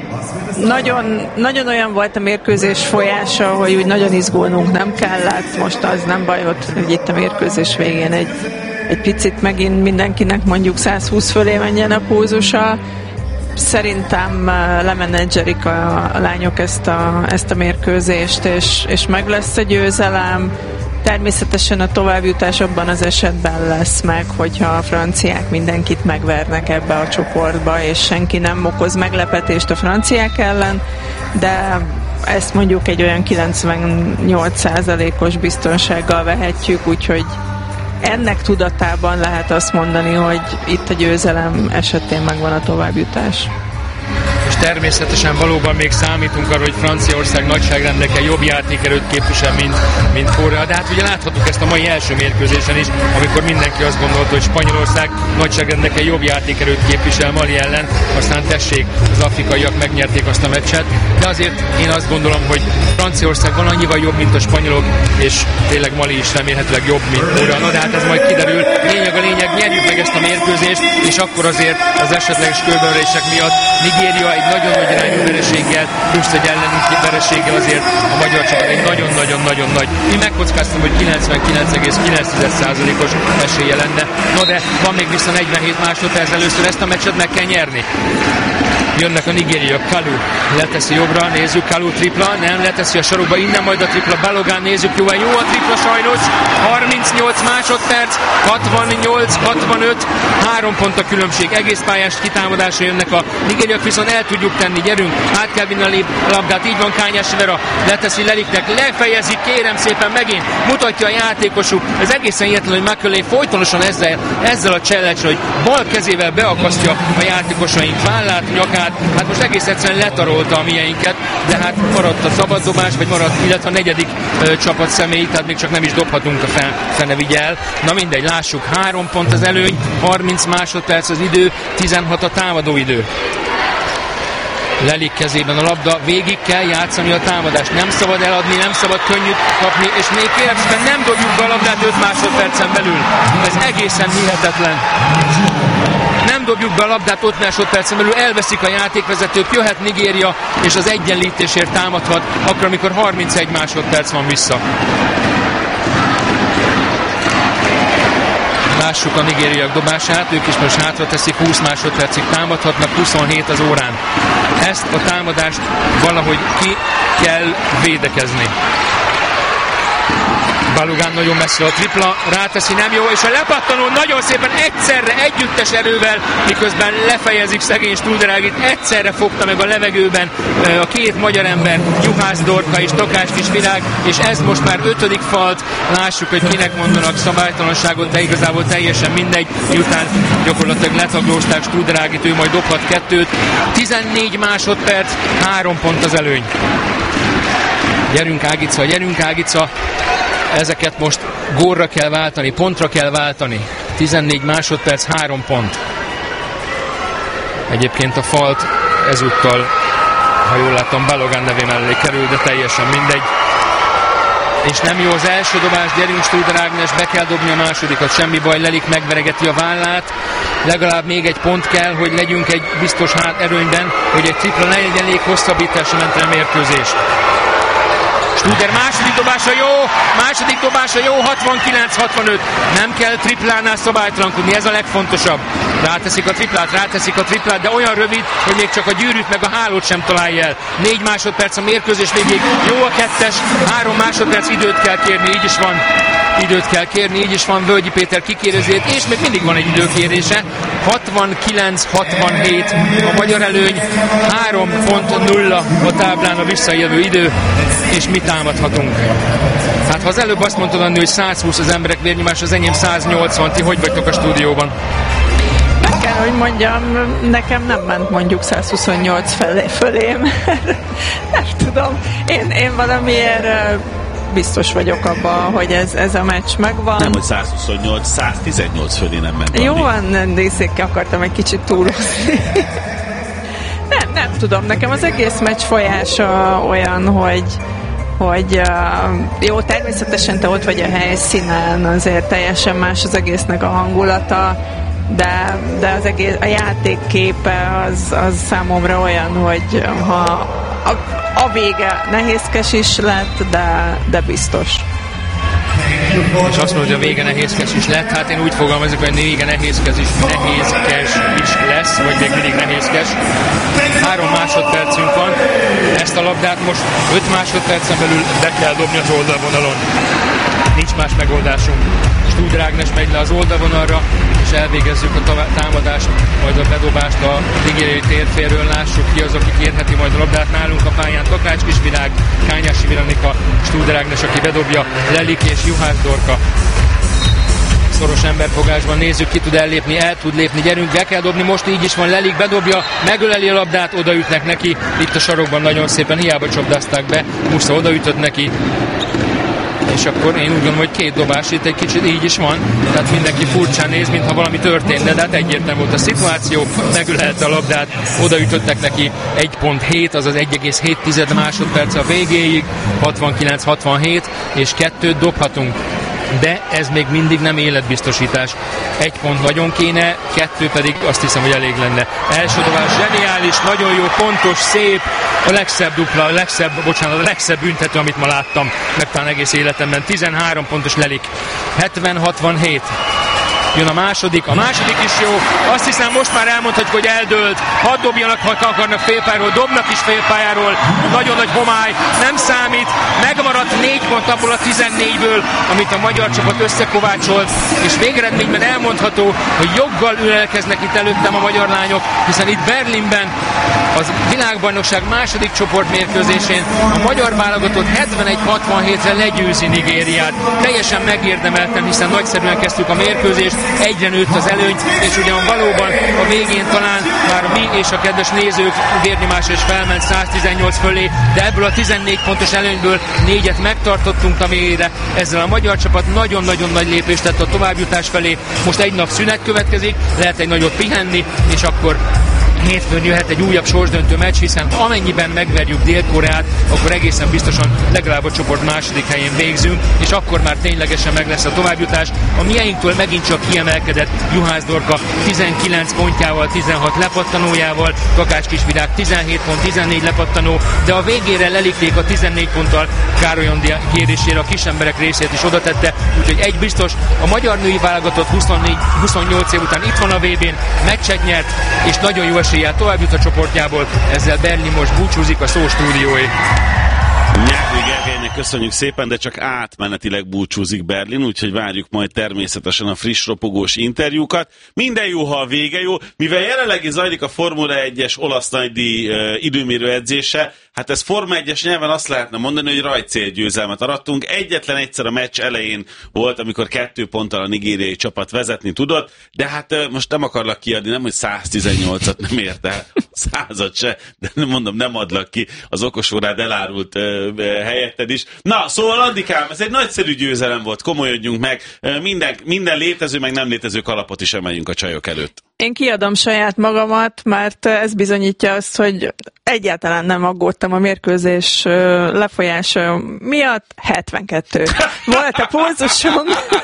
Nagyon olyan volt a mérkőzés folyása, hogy úgy nagyon izgulnunk nem kellett. Most az nem baj, hogy itt a mérkőzés végén egy picit megint mindenkinek mondjuk 120 fölé menjen a púzusa. Szerintem lemenedzserik a lányok ezt a mérkőzést, és meg lesz a győzelem. Természetesen a továbbjutás abban az esetben lesz meg, hogyha a franciák mindenkit megvernek ebbe a csoportba, és senki nem okoz meglepetést a franciák ellen, de ezt mondjuk egy olyan 98%-os biztonsággal vehetjük, úgyhogy ennek tudatában lehet azt mondani, hogy itt a győzelem esetén megvan a továbbjutás. És természetesen valóban még számítunk arra, hogy Franciaország nagyságrendekkel jobb játékerőt képvisel, mint Korea. De hát ugye láthattuk ezt a mai első mérkőzésen is, amikor mindenki azt gondolta, hogy Spanyolország nagyságrendekkel jobb játékerőt képvisel Mali ellen, aztán tessék, az afrikaiak megnyerték azt a meccset. De azért én azt gondolom, hogy Franciaország van annyival jobb, mint a spanyolok, és tényleg Mali is remélhetőleg jobb, mint Korea. Na de hát ez majd kiderül. Lényeg, nyerjük meg ezt a mérkőzést, és akkor azért az esetleges körbeverések miatt Nigéria egy nagyon nagy irányú vereséggel, plusz egy ellenünk vereséggel azért a magyar csapat egy nagyon-nagyon nagy. Én megkockáztam, hogy 99,9%-os esélye lenne. No de van még vissza 47 másodperc, először ezt a meccset meg kell nyerni. Jönnek a nigériaiak, Kalu leteszi jobbra, nézzük, Kalu tripla, nem leteszi a sarokba, innen majd a tripla, Balogán, nézzük, jó a tripla sajnos, 38 másodperc, 68-65, 3 pont a különbség, egész pályás kitámadásra jönnek a nigériaiak, viszont el tudjuk tenni, gyerünk, át kell vinni a labdát, így van, Kányás Vera, leteszi Leliknek, lefejezik, kérem szépen megint, mutatja a játékosuk, ez egészen hihetetlen, hogy McCulley folytonosan ezzel a challenge, hogy bal kezével beakasztja a játékosaink vállát, nyakát, hát most egész egyszerűen letarolta a mieinket, de hát maradt a szabaddobás, vagy maradt, illetve a negyedik csapat személy, tehát még csak nem is dobhatunk, a fene vigye el. Na mindegy, lássuk, 3 pont az előny, 30 másodperc az idő, 16 a támadó idő. Lelik kezében a labda, végig kell játszani a támadást, nem szabad eladni, nem szabad könnyűt kapni, és még kérem, nem dobjuk be a labdát 5 másodpercen belül. Ez egészen hihetetlen. Nem dobjuk be a labdát 5 másodpercen belül, elveszik a játékvezetők, jöhet Nigéria, és az egyenlítésért támadhat, akkor, amikor 31 másodperc van vissza. Lássuk a nigériaiak dobását, ők is most hátra teszik, 20 másodpercig támadhatnak, 27 az órán. Ezt a támadást valahogy ki kell védekezni. Balogán nagyon messze a tripla, ráteszi, nem jó, és a lepattanó nagyon szépen egyszerre, együttes erővel, miközben lefejezik szegény Studerágit, egyszerre fogta meg a levegőben a két magyar ember, Juhász Dorka és Takács Kisvirág, és ez most már 5. falt. Lássuk, hogy kinek mondanak szabálytalanságot, de igazából teljesen mindegy, miután gyakorlatilag letaglózták Studerágit, ő majd dobhat 2-t. 14 másodperc, 3 pont az előny. Gyerünk Ágica! Ezeket most gólra kell váltani, pontra kell váltani. 14 másodperc, 3 pont. Egyébként a falt ezúttal, ha jól láttam, Balogán nevé mellé kerül, de teljesen mindegy. És nem jó az első dobás, gyerünk Studer Ágnes, be kell dobni a másodikat, semmi baj, Lelik megveregeti a vállát. Legalább még egy pont kell, hogy legyünk egy biztos erőnyben, hogy egy tripla ne legyen elég hosszabbításra menteni a mérkőzést. Studer második dobása jó, 69-65. Nem kell triplánál szabálytalankodni, ez a legfontosabb. Ráteszik a triplát, de olyan rövid, hogy még csak a gyűrűt meg a hálót sem találja el. 4 másodperc a mérkőzés végéig, jó a 2-es, 3 másodperc időt kell kérni, így is van, Völgyi Péter kikérezét, és még mindig van egy időkérése. 69-67 a magyar előny, 3.0 a táblán a visszajövő idő, és mi támadhatunk. Hát ha az előbb azt mondtad, Anni, hogy 120 az emberek vérnyomás, az enyém 180, ti hogy vagytok a stúdióban? Meg kell, hogy mondjam, nekem nem ment mondjuk 128 fölém. Nem tudom. Én valamiért biztos vagyok abban, hogy ez a meccs megvan. Nem, hogy 128, 118 fölé nem ment. Jó van, részékkel akartam egy kicsit túlozni. Nem tudom, nekem az egész meccs folyása olyan, hogy jó, természetesen te ott vagy a helyszínen, azért teljesen más az egésznek a hangulata, de az egész, a játékképe az számomra olyan, hogy ha a vége nehézkes is lett, de biztos. És azt mondod, hogy a vége nehézkes is lett, hát én úgy fogalmazok, hogy vége nehézkes is lesz, vagy még mindig nehézkes. 3 másodpercünk van, ezt a labdát most 5 másodpercen belül be kell dobni az oldalvonalon. Nincs más megoldásunk. Studer Ágnes megy le az oldalvonalra, és elvégezzük a támadást, majd a bedobást a nigériai térfélről, lássuk ki az, aki kérheti majd a labdát nálunk a pályán. Takács Kisvirág, Kányási Viranika, Studer Ágnes, aki bedobja, Lelik és Juhász Dorka. Szoros emberfogásban nézzük, ki tud ellépni, el tud lépni, gyerünk, be kell dobni, most így is van, Lelik bedobja, megöleli a labdát, odaütnek neki, itt a sarokban nagyon szépen, hiába csapdázták be, Musza odaütött neki, és akkor én úgy gondolom, hogy 2 dobás, itt egy kicsit így is van, tehát mindenki furcsán néz, mintha valami történne, de hát egyértelmű volt a szituáció, megölelte a labdát, odaütöttek neki 1.7, azaz 1,7 másodperc a végéig, 69-67, és 2 dobhatunk. De ez még mindig nem életbiztosítás. 1 pont nagyon kéne, 2 pedig azt hiszem, hogy elég lenne. Első dobás zseniális, nagyon jó, pontos, szép, a legszebb dupla, a legszebb büntető, amit ma láttam, meg talán egész életemben. 13 pontos Lelik. 70-67. Jön a második is jó. Azt hiszem, most már elmondhatjuk, hogy eldőlt. Hadd dobjanak, ha akarnak félpályáról, dobnak is félpályáról. Nagyon nagy homály, nem számít. Megmaradt 4 pont abból a 14-ből, amit a magyar csapat összekovácsolt, és végeredményben elmondható, hogy joggal ülelkeznek itt előttem a magyar lányok, hiszen itt Berlinben az világbajnokság második csoportmérkőzésén a magyar válogatott 71-67-re legyőzi Nigériát. Teljesen megérdemelten, hiszen nagyszerűen kezdtük a mérkőzést, egyre nőtt az előny, és ugyan valóban a végén talán már mi és a kedves nézők vérnyomása is felment 118 fölé, de ebből a 14 pontos előnyből 4-et megtartottunk a mélyére. Ezzel a magyar csapat nagyon-nagyon nagy lépést tett a továbbjutás felé. Most egy nap szünet következik, lehet egy nagyot pihenni, és akkor hétfőn jöhet egy újabb sorsdöntő meccs, hiszen amennyiben megverjük Dél-Koreát, akkor egészen biztosan legalább a csoport második helyén végzünk, és akkor már ténylegesen meg lesz a továbbjutás. A mieinktől megint csak kiemelkedett Juhász Dorka 19 pontjával, 16 lepattanójával, Takács Kisvirág 17 pont, 14 lepattanó, de a végére Lelikték a 14 ponttal Károly Andi kérésére a kisemberek részét is odatette, úgyhogy egy biztos, a magyar női válogatott 28 év után itt van a VB-n, meccset nyert, és nagyon jó eséllyel tovább jut a csoportjából, ezzel Berlin most búcsúzik a Szó stúdiói. Nyelvi Gergelynek köszönjük szépen, de csak átmenetileg búcsúzik Berlin, úgyhogy várjuk majd természetesen a friss ropogós interjúkat. Minden jó, ha a vége jó. Mivel jelenleg zajlik a Formula 1-es olasz nagydíj időmérő edzése, hát ez Forma 1-es nyelven azt lehetne mondani, hogy rajtcélgyőzelmet arattunk. Egyetlen egyszer a meccs elején volt, amikor 2 ponttal a nigériai csapat vezetni tudott, de hát most nem akarlak kiadni, nem, hogy 118-at nem érte, 100-at se, de mondom, nem adlak ki, az okosórád elárult helyetted is. Na, szóval Andikám, ez egy nagyszerű győzelem volt, komolyodjunk meg, minden létező, meg nem létező kalapot is emeljünk a csajok előtt. Én kiadom saját magamat, mert ez bizonyítja azt, hogy egyáltalán nem aggódtam a mérkőzés lefolyása miatt. 72. Volt a pulzusom.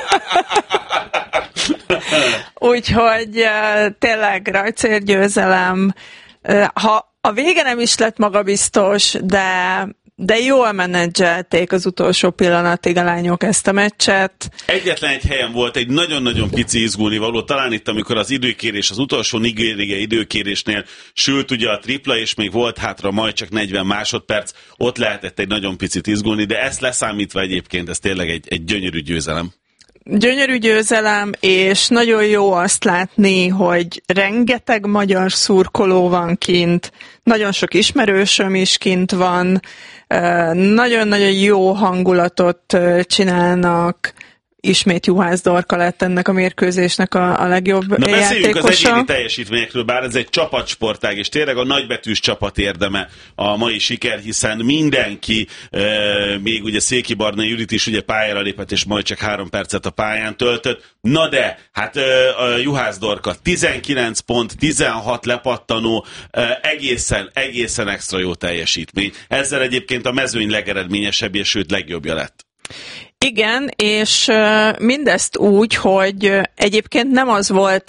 Úgyhogy tényleg rajtcélgyőzelem. Ha a vége nem is lett magabiztos, de de jól menedzselték az utolsó pillanatig a lányok ezt a meccset. Egyetlen egy helyen volt egy nagyon-nagyon pici izgulnivaló, talán itt, amikor az időkérés, az utolsó nigériai időkérésnél sült ugye a tripla, és még volt hátra majd csak 40 másodperc, ott lehetett egy nagyon picit izgulni, de ezt leszámítva egyébként ez tényleg egy gyönyörű győzelem. Gyönyörű győzelem, és nagyon jó azt látni, hogy rengeteg magyar szurkoló van kint, nagyon sok ismerősöm is kint van, nagyon-nagyon jó hangulatot csinálnak. Ismét Juhász Dorka lett ennek a mérkőzésnek a legjobb játékosa. Beszéljünk az egyéni teljesítményekről, bár ez egy csapatsportág, és tényleg a nagybetűs csapat érdeme a mai siker, hiszen mindenki, még ugye Széki Barna Judit is ugye pályára lépett, és majd csak 3 percet a pályán töltött. Na de, hát a Juhász Dorka 19 pont, 16 lepattanó, egészen extra jó teljesítmény. Ezzel egyébként a mezőny legeredményesebbje, sőt legjobbja lett. Igen, és mindezt úgy, hogy egyébként nem az volt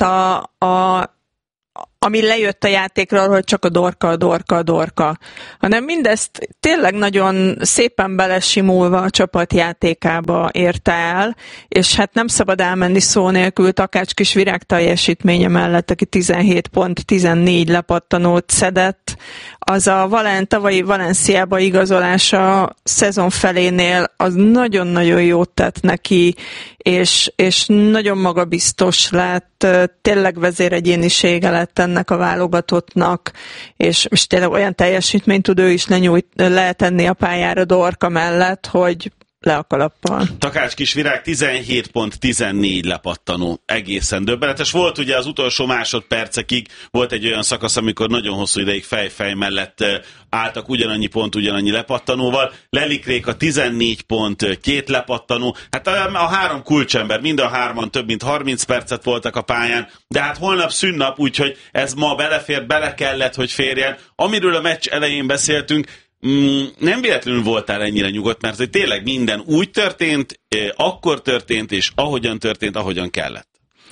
ami lejött a játékról, hogy csak a dorka, hanem mindezt tényleg nagyon szépen belesimulva a csapat játékába érte el, és hát nem szabad elmenni szó nélkül Takács Kis Virág teljesítménye mellett, aki 17 pont, 14 lepattanót szedett. Az a tavalyi Valenciába igazolása szezon felénél az nagyon-nagyon jót tett neki, és nagyon magabiztos lett, tényleg vezéregyénisége lett ennek a válogatottnak, és tényleg olyan teljesítményt tud ő is letenni a pályára Dorka mellett, hogy le a kalappal. Takács Kis Virág 17 pont, 14 lepattanó. Egészen döbbenetes. Volt ugye az utolsó másodpercekig, volt egy olyan szakasz, amikor nagyon hosszú ideig fej mellett álltak ugyanannyi pont, ugyanannyi lepattanóval. Lelik Réka 14 pont, 2 lepattanó. Hát a 3 kulcsember, mind a 3-an több mint 30 percet voltak a pályán, de hát holnap szünnap, úgyhogy ez ma bele kellett, hogy férjen. Amiről a meccs elején beszéltünk, nem véletlenül voltál ennyire nyugodt, mert hogy tényleg minden úgy történt, akkor történt, és ahogyan történt, ahogyan kellett.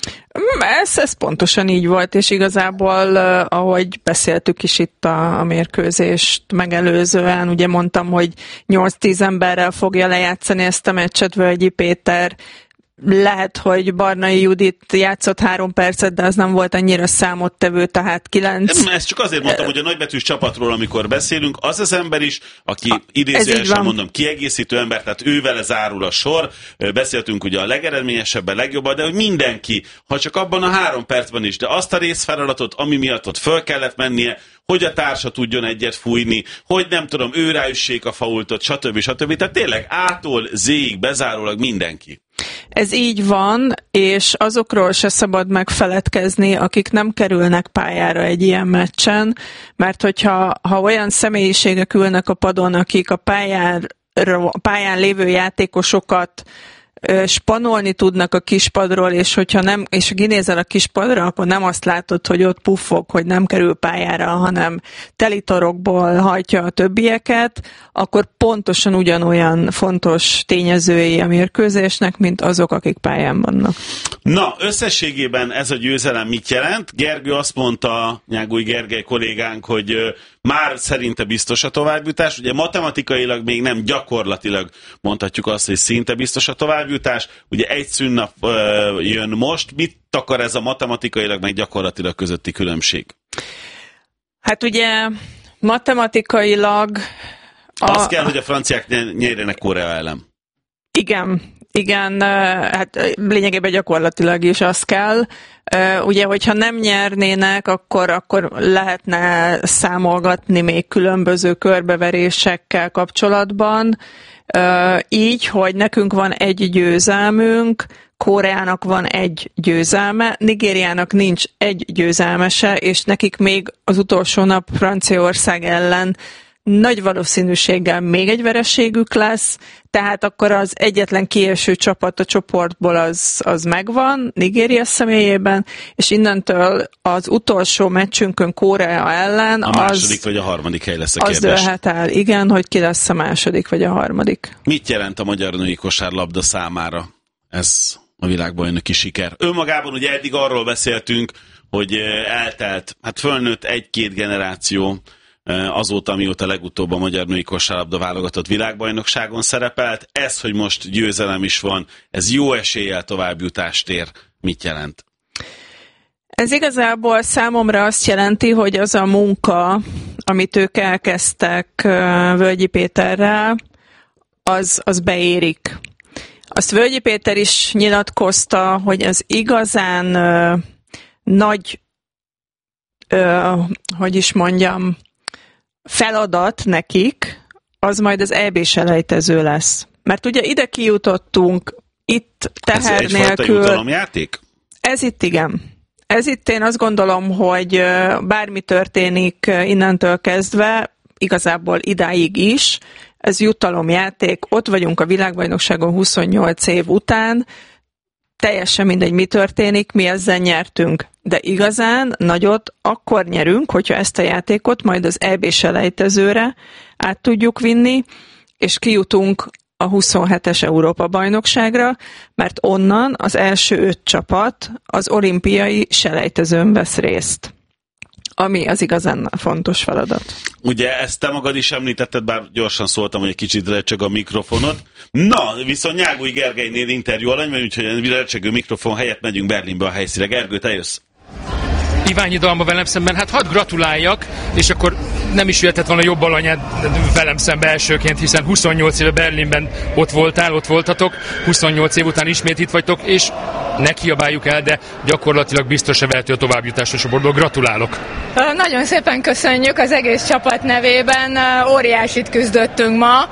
Ez pontosan így volt, és igazából, ahogy beszéltük is itt a mérkőzést megelőzően, ugye mondtam, hogy 8-10 emberrel fogja lejátszani ezt a meccset Völgyi Péter. Lehet, hogy Barnai Judit játszott 3 percet, de az nem volt annyira számottevő, tehát 9. Ezt csak azért mondtam, hogy a nagybetűs csapatról, amikor beszélünk, az az ember is, aki idézőjelesen mondom, kiegészítő ember, tehát ővele zárul a sor. Beszéltünk ugye a legeredményesebben, legjobban, de hogy mindenki, ha csak abban a 3 percben is, de azt a részfeladatot, ami miatt ott föl kellett mennie, hogy a társa tudjon egyet fújni, hogy nem tudom, ő ráüssék a faultot, stb. Tehát tényleg A-tól Z-ig bezárólag mindenki. Ez így van, és azokról se szabad megfeledkezni, akik nem kerülnek pályára egy ilyen meccsen, mert hogyha olyan személyiségek ülnek a padon, akik a pályán lévő játékosokat spanolni tudnak a kispadról, és hogyha nem, és kinézel a kispadra, akkor nem azt látod, hogy ott puffog, hogy nem kerül pályára, hanem telitorokból hajtja a többieket, akkor pontosan ugyanolyan fontos tényezői a mérkőzésnek, mint azok, akik pályán vannak. Na, összességében ez a győzelem mit jelent? Gergő azt mondta, Nyágúj Gergely kollégánk, hogy már szerinte biztos a továbbjutás. Ugye matematikailag még nem, gyakorlatilag mondhatjuk azt, hogy szinte biztos a továbbjutás. Ugye egy szünnap jön most. Mit akar ez a matematikailag, meg gyakorlatilag közötti különbség? Hát ugye matematikailag... Az kell, hogy a franciák nyerjenek Korea ellen. Igen, hát lényegében gyakorlatilag is az kell. Ugye, hogyha nem nyernének, akkor lehetne számolgatni még különböző körbeverésekkel kapcsolatban. Így, hogy nekünk van egy győzelmünk, Koreának van egy győzelme, Nigériának nincs egy győzelmese, és nekik még az utolsó nap Franciaország ellen nagy valószínűséggel még egy vereségük lesz, tehát akkor az egyetlen kieső csapat a csoportból az megvan, Nigéria személyében, és innentől az utolsó meccsünkön Korea ellen a második vagy a harmadik hely lesz a kérdés. Az dőlhet el, igen, hogy ki lesz a második vagy a harmadik. Mit jelent a magyar női kosárlabda számára ez a világbajnoki siker? Önmagában ugye eddig arról beszéltünk, hogy eltelt, hát fölnőtt 1-2 generáció, azóta, mióta legutóbb a magyar női kosárlabda válogatott világbajnokságon szerepelt. Ez, hogy most győzelem is van, ez jó eséllyel továbbjutást ér. Mit jelent? Ez igazából számomra azt jelenti, hogy az a munka, amit ők elkezdtek Völgyi Péterrel, az beérik. Azt Völgyi Péter is nyilatkozta, hogy az igazán nagy, feladat nekik, az majd az EB-selejtező lesz. Mert ugye ide kijutottunk, itt teher nélkül. Ez egyfajta jutalomjáték? Ez itt igen. Ez itt én azt gondolom, hogy bármi történik innentől kezdve, igazából idáig is, ez jutalomjáték, ott vagyunk a világbajnokságon 28 év után, teljesen mindegy, mi történik, mi ezzel nyertünk. De igazán nagyot akkor nyerünk, hogyha ezt a játékot majd az EB-selejtezőre át tudjuk vinni, és kijutunk a 27-es Európa-bajnokságra, mert onnan az első 5 csapat az olimpiai selejtezőn vesz részt, ami az igazán fontos feladat. Ugye ezt te magad is említetted, bár gyorsan szóltam, hogy egy kicsit lecseg a mikrofonot. Na, viszont Nyágúj Gergelynél interjú alany, mert úgyhogy lecsegő mikrofon helyett megyünk Berlinbe a helyszínre. Gergő, te jössz? Iványi Dalma velem szemben, hát hadd gratuláljak, és akkor nem is jöhetett volna jobb alanyád velem szembe elsőként, hiszen 28 éve Berlinben ott voltatok, 28 év után ismét itt vagytok, és ne kiabáljuk el, de gyakorlatilag biztos-e vehető a továbbjutás a csoportból. Gratulálok! Nagyon szépen köszönjük az egész csapat nevében, óriásit küzdöttünk ma.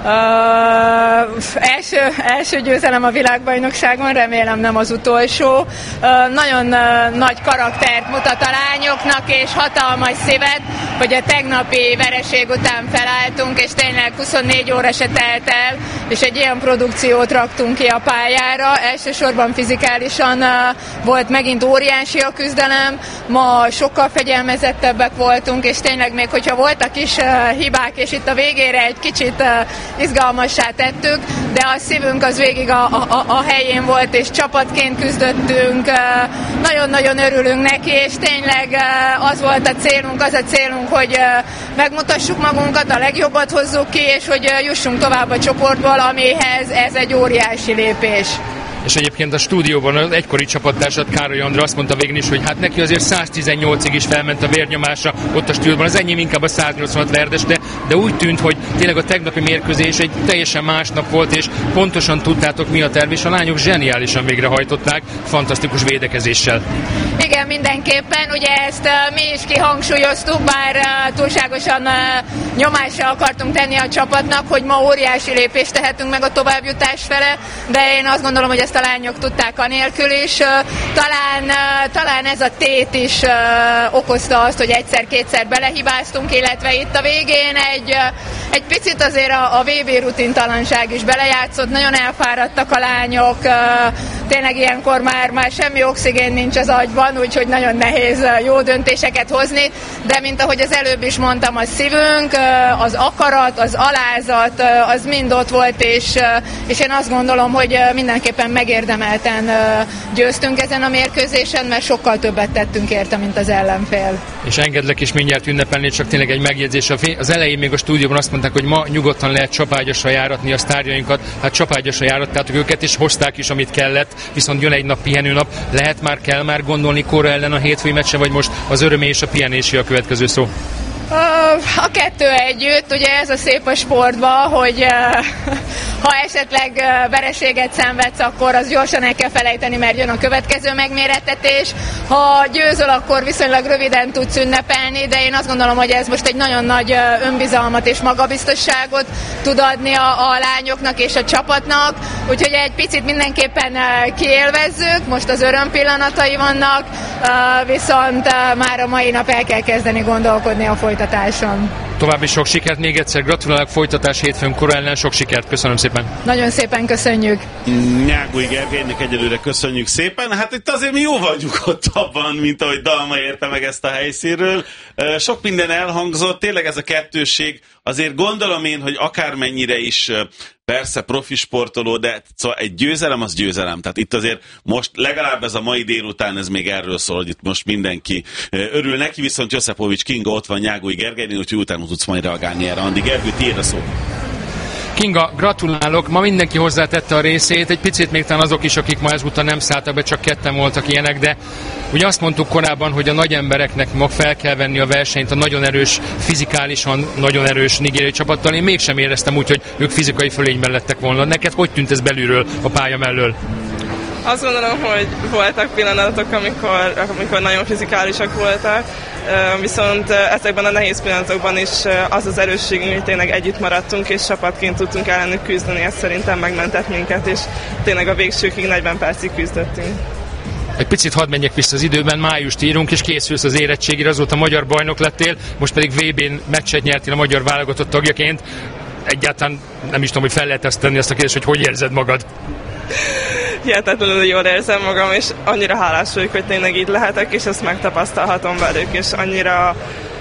Első győzelem a világbajnokságon, remélem nem az utolsó. Nagyon nagy karaktert mutat a lányoknak, és hatalmas szívet, hogy a tegnapi vereség után felálltunk, és tényleg 24 óra se telt el, és egy ilyen produkciót raktunk ki a pályára. Elsősorban fizikálisan volt megint óriási a küzdelem, ma sokkal fegyelmezettebbek voltunk, és tényleg még hogyha voltak is hibák, és itt a végére egy kicsit izgalmassá tettük, de a szívünk az végig a helyén volt, és csapatként küzdöttünk, nagyon-nagyon örülünk neki, és tényleg az volt a célunk, hogy megmutassuk magunkat, a legjobbat hozzuk ki, és hogy jussunk tovább a csoportból, amihez ez egy óriási lépés. És egyébként a stúdióban az egykori csapattársad Károly Andra azt mondta végén is, hogy hát neki azért 118-ig is felment a vérnyomása ott a stúdióban, az enyém inkább a 186 verdes, de úgy tűnt, hogy tényleg a tegnapi mérkőzés egy teljesen más nap volt, és pontosan tudtátok mi a terv, és a lányok zseniálisan végrehajtották, fantasztikus védekezéssel. Igen, mindenképpen, ugye ezt mi is kihangsúlyoztuk, bár túlságosan nyomásra akartunk tenni a csapatnak, hogy ma óriási lépést tehetünk meg a továbbjutás fele, de én azt gondolom, hogy ezt a lányok tudták anélkül is. Talán ez a tét is okozta azt, hogy egyszer-kétszer belehibáztunk, illetve itt a végén egy picit azért a VB rutintalanság is belejátszott, nagyon elfáradtak a lányok, tényleg ilyenkor már semmi oxigén nincs az agyban, úgyhogy nagyon nehéz jó döntéseket hozni, de mint ahogy az előbb is mondtam, a szívünk, az akarat, az alázat, az mind ott volt, és én azt gondolom, hogy mindenképpen megérdemelten győztünk ezen a mérkőzésen, mert sokkal többet tettünk érte, mint az ellenfél. És engedlek is mindjárt ünnepelni, csak tényleg egy megjegyzés. Az elején még a stúdióban azt mondták, hogy ma nyugodtan lehet csapágyasra járatni a sztárjainkat. Hát csapágyasra járattátok őket, és hozták is, amit kellett, viszont jön egy nap pihenőnap. Kell már gondolni Kóra ellen a hétfői meccsen, vagy most az örömé és a pihenésé a következő szó? A kettő együtt, ugye ez a szép a sportban, hogy ha esetleg vereséget szenvedsz, akkor az gyorsan el kell felejteni, mert jön a következő megmérettetés. Ha győzöl, akkor viszonylag röviden tudsz ünnepelni, de én azt gondolom, hogy ez most egy nagyon nagy önbizalmat és magabiztosságot tud adni a lányoknak és a csapatnak, úgyhogy egy picit mindenképpen kiélvezzük, most az öröm pillanatai vannak, viszont már a mai nap el kell kezdeni gondolkodni a folytatáson. További sok sikert, még egyszer gratulálok, folytatás hétfőn Kóra ellen, sok sikert, köszönöm szépen. Nagyon szépen köszönjük. Nyágúj Gergelynek egyelőre köszönjük szépen. Hát itt azért mi jóval nyugodtabban, mint ahogy Dalma érte meg ezt a helyszínről. Sok minden elhangzott, tényleg ez a kettősség, azért gondolom én, hogy akármennyire is persze profi sportoló, de szóval egy győzelem az győzelem. Tehát itt azért most legalább ez a mai délután, ez még erről szól, hogy itt most mindenki örül neki, viszont Josipovics Kinga ott van Nyágói Gergelynél, úgyhogy utána tudsz majd reagálni erre. Andi, Gergő, tiéd a szó. Kinga, gratulálok, ma mindenki hozzátette a részét, egy picit még talán azok is, akik ma ezúttal nem szálltak be, csak ketten voltak ilyenek, de ugye azt mondtuk korábban, hogy a nagy embereknek ma fel kell venni a versenyt a nagyon erős, fizikálisan nagyon erős nigériai csapattal. Én mégsem éreztem úgy, hogy ők fizikai fölényben lettek volna. Neked hogy tűnt ez belülről a pálya mellől? Azt gondolom, hogy voltak pillanatok, amikor nagyon fizikálisak voltak, viszont ezekben a nehéz pillanatokban is az az erősségünk, hogy tényleg együtt maradtunk, és csapatként tudtunk ellenük küzdeni, ez szerintem megmentett minket, és tényleg a végsőkig 40 percig küzdöttünk. Egy picit hadd menjek vissza az időben, májust írunk, és készülsz az érettségére, azóta magyar bajnok lettél, most pedig VB-n meccset nyertél a magyar válogatott tagjaként. Egyáltalán nem is tudom, hogy fel lehet ezt tenni ezt a kérdést, hogy érzed magad? Hihetetlenül jól érzem magam, és annyira hálás vagyok, hogy tényleg így lehetek, és ezt megtapasztalhatom velük, és annyira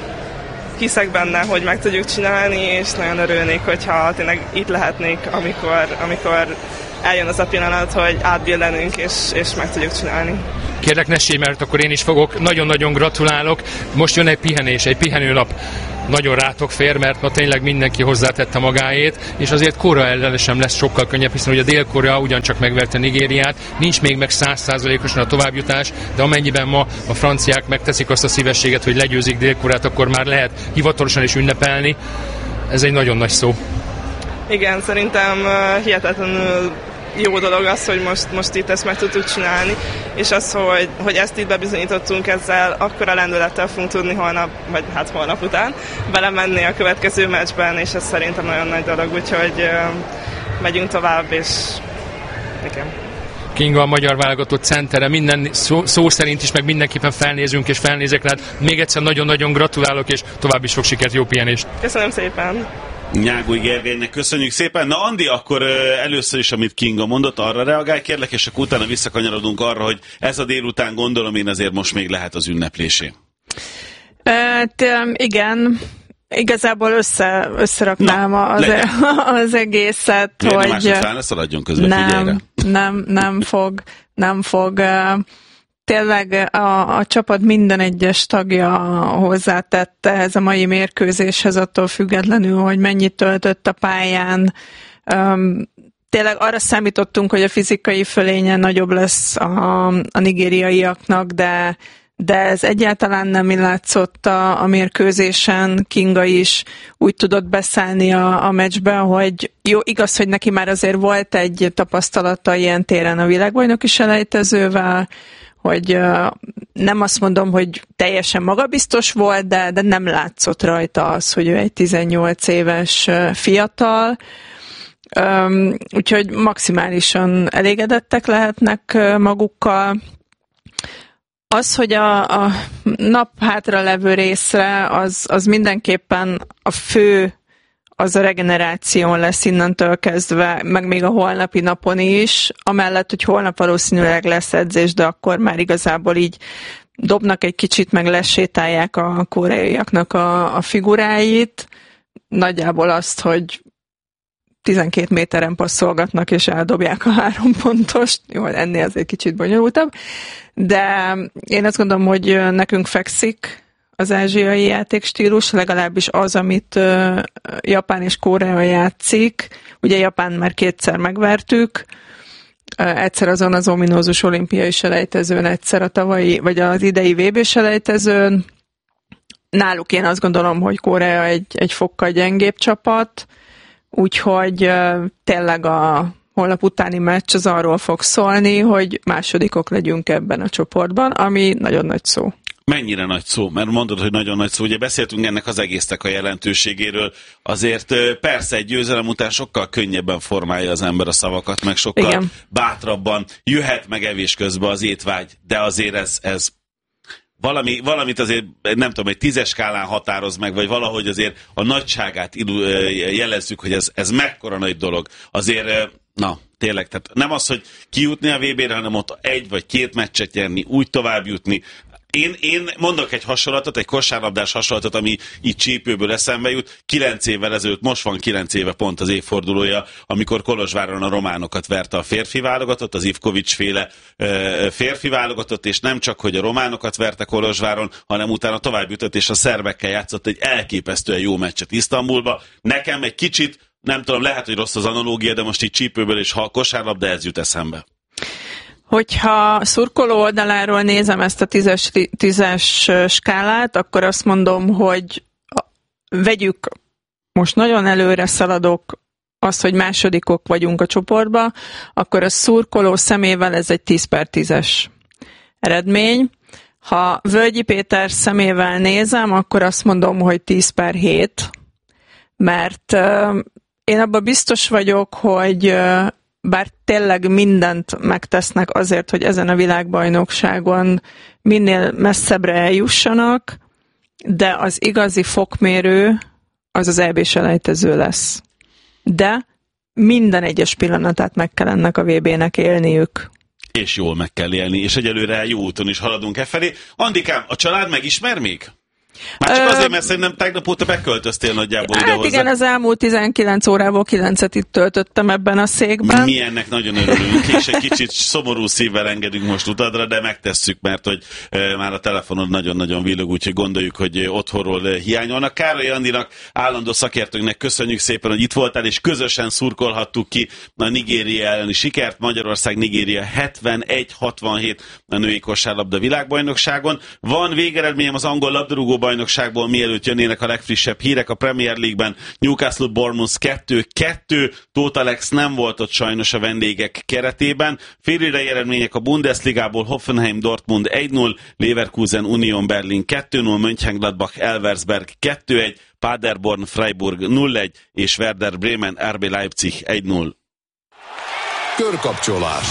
hiszek benne, hogy meg tudjuk csinálni, és nagyon örülnék, hogyha tényleg itt lehetnék, amikor eljön az a pillanat, hogy átbillenünk, és meg tudjuk csinálni. Kérlek, ne sírj, mert akkor én is fogok. Nagyon-nagyon gratulálok. Most jön egy pihenés, egy pihenőnap. Nagyon rátok fér, mert ma tényleg mindenki hozzátette magáét, és azért Korea ellen sem lesz sokkal könnyebb, hiszen ugye Dél-Korea ugyancsak megverte Nigériát, nincs még meg 100%-osan a továbbjutás, de amennyiben ma a franciák megteszik azt a szívességet, hogy legyőzik Dél-Koreát, akkor már lehet hivatalosan is ünnepelni. Ez egy nagyon nagy szó. Igen, szerintem hihetetlenül jó dolog az, hogy most itt ezt meg tudtuk csinálni, és az, hogy ezt itt bebizonyítottunk, ezzel akkora lendülettel fogunk tudni holnap után belemenni a következő meccsben, és ez szerintem nagyon nagy dolog, úgyhogy megyünk tovább, és igen. Kinga a magyar válogatott centere, minden szó szerint is, meg mindenképpen felnézünk és felnézek rád. Még egyszer nagyon-nagyon gratulálok, és további sok sikert, jó pihenést! Köszönöm szépen! Nyágói Gergelynek köszönjük szépen. Na Andi, akkor először is, amit Kinga mondott, arra reagálj kérlek, és akkor utána visszakanyarodunk arra, hogy ez a délután, gondolom én, azért most még lehet az ünneplésé. Igen, igazából összeraknám az egészet, miért hogy... Miért nem szaladjon közben, figyelj rá. Nem fog. Tényleg a csapat minden egyes tagja hozzátette ez a mai mérkőzéshez, attól függetlenül, hogy mennyit töltött a pályán. Tényleg arra számítottunk, hogy a fizikai fölénye nagyobb lesz a nigériaiaknak, de ez egyáltalán nem látszott a mérkőzésen. Kinga is úgy tudott beszállni a meccsbe, hogy jó, igaz, hogy neki már azért volt egy tapasztalata ilyen téren a világbajnoki selejtezővel, hogy nem azt mondom, hogy teljesen magabiztos volt, de nem látszott rajta az, hogy ő egy 18 éves fiatal. Úgyhogy maximálisan elégedettek lehetnek magukkal. Az, hogy a nap hátra levő részre, az mindenképpen a fő, az a regeneráción lesz innentől kezdve, meg még a holnapi napon is, amellett, hogy holnap valószínűleg lesz edzés, de akkor már igazából így dobnak egy kicsit, meg lesétálják a koreaiaknak a figuráit. Nagyjából azt, hogy 12 méteren passzolgatnak, és eldobják a 3 pontost. Jó, ennél azért kicsit bonyolultabb. De én azt gondolom, hogy nekünk fekszik az ázsiai játékstílus, legalábbis az, amit Japán és Korea játszik. Ugye Japán már 2-szer megvertük, egyszer azon az ominózus olimpiai selejtezőn, egyszer a tavalyi, vagy az idei VB selejtezőn. Náluk én azt gondolom, hogy Korea egy fokkal gyengébb csapat, úgyhogy tényleg a holnap utáni meccs az arról fog szólni, hogy másodikok legyünk ebben a csoportban, ami nagyon nagy szó. Mennyire nagy szó? Mert mondod, hogy nagyon nagy szó. Ugye beszéltünk ennek az egésznek a jelentőségéről. Azért persze egy győzelem után sokkal könnyebben formálja az ember a szavakat, meg sokkal igen, bátrabban jöhet meg evés közben az étvágy, de azért ez valamit azért, nem tudom, egy 10-es skálán határoz meg, vagy valahogy azért a nagyságát jelezzük, hogy ez mekkora nagy dolog. Azért, na, tényleg, tehát nem az, hogy kijutni a VB-re, hanem ott 1 vagy 2 meccset nyerni, úgy tovább jutni. Én mondok egy hasonlatot, egy kosárlabdás hasonlatot, ami így csípőből eszembe jut. 9 évvel ezelőtt, most van 9 éve pont az évfordulója, amikor Kolozsváron a románokat verte a férfi válogatott, az Ivkovics-féle férfi válogatott, és nem csak, hogy a románokat verte Kolozsváron, hanem utána tovább jutott, és a szerbekkel játszott egy elképesztően jó meccset Isztambulba. Nekem egy kicsit, nem tudom, lehet, hogy rossz az analógia, de most így csípőből és ha kosárlabda, ez jut eszembe. Hogyha szurkoló oldaláról nézem ezt a 10-es skálát, akkor azt mondom, hogy vegyük, most nagyon előre szaladok, azt, hogy másodikok vagyunk a csoportba, akkor a szurkoló szemével ez egy 10/10-es eredmény. Ha Völgyi Péter szemével nézem, akkor azt mondom, hogy 10/7, mert én abban biztos vagyok, hogy bár tényleg mindent megtesznek azért, hogy ezen a világbajnokságon minél messzebbre eljussanak, de az igazi fokmérő az az EB-selejtező lesz. De minden egyes pillanatát meg kell ennek a VB-nek élniük. És jól meg kell élni, és egyelőre jó úton is haladunk efelé. Andikám, a család megismer még? Már csak azért, mert szerintem tegnap óta beköltöztél nagyjából ide hozzá. Igen, az elmúlt 19 órából 9-et itt töltöttem ebben a székben. Mi ennek nagyon örülünk, és egy kicsit szomorú szívvel engedünk most utadra, de megtesszük, mert hogy már a telefonod nagyon-nagyon villog, úgyhogy gondoljuk, hogy otthonról hiányolnak. Károly Andinak, állandó szakértőnknek köszönjük szépen, hogy itt voltál, és közösen szurkolhattuk ki a Nigéria elleni sikert. Magyarország-Nigéria 71-67 a női kosárlabda világbajnokságon. Van végeredményem az angol labdarúgó bajnokságból, mielőtt jönnének a legfrissebb hírek. A Premier League-ben Newcastle Bournemouth 2-2, Tóth Alex nem volt ott sajnos a vendégek keretében. Félidei eredmények a Bundesligából: Hoffenheim Dortmund 1-0, Leverkusen Union Berlin 2-0, Mönchengladbach Elversberg 2-1, Paderborn Freiburg 0-1 és Werder Bremen RB Leipzig 1-0. Körkapcsolás.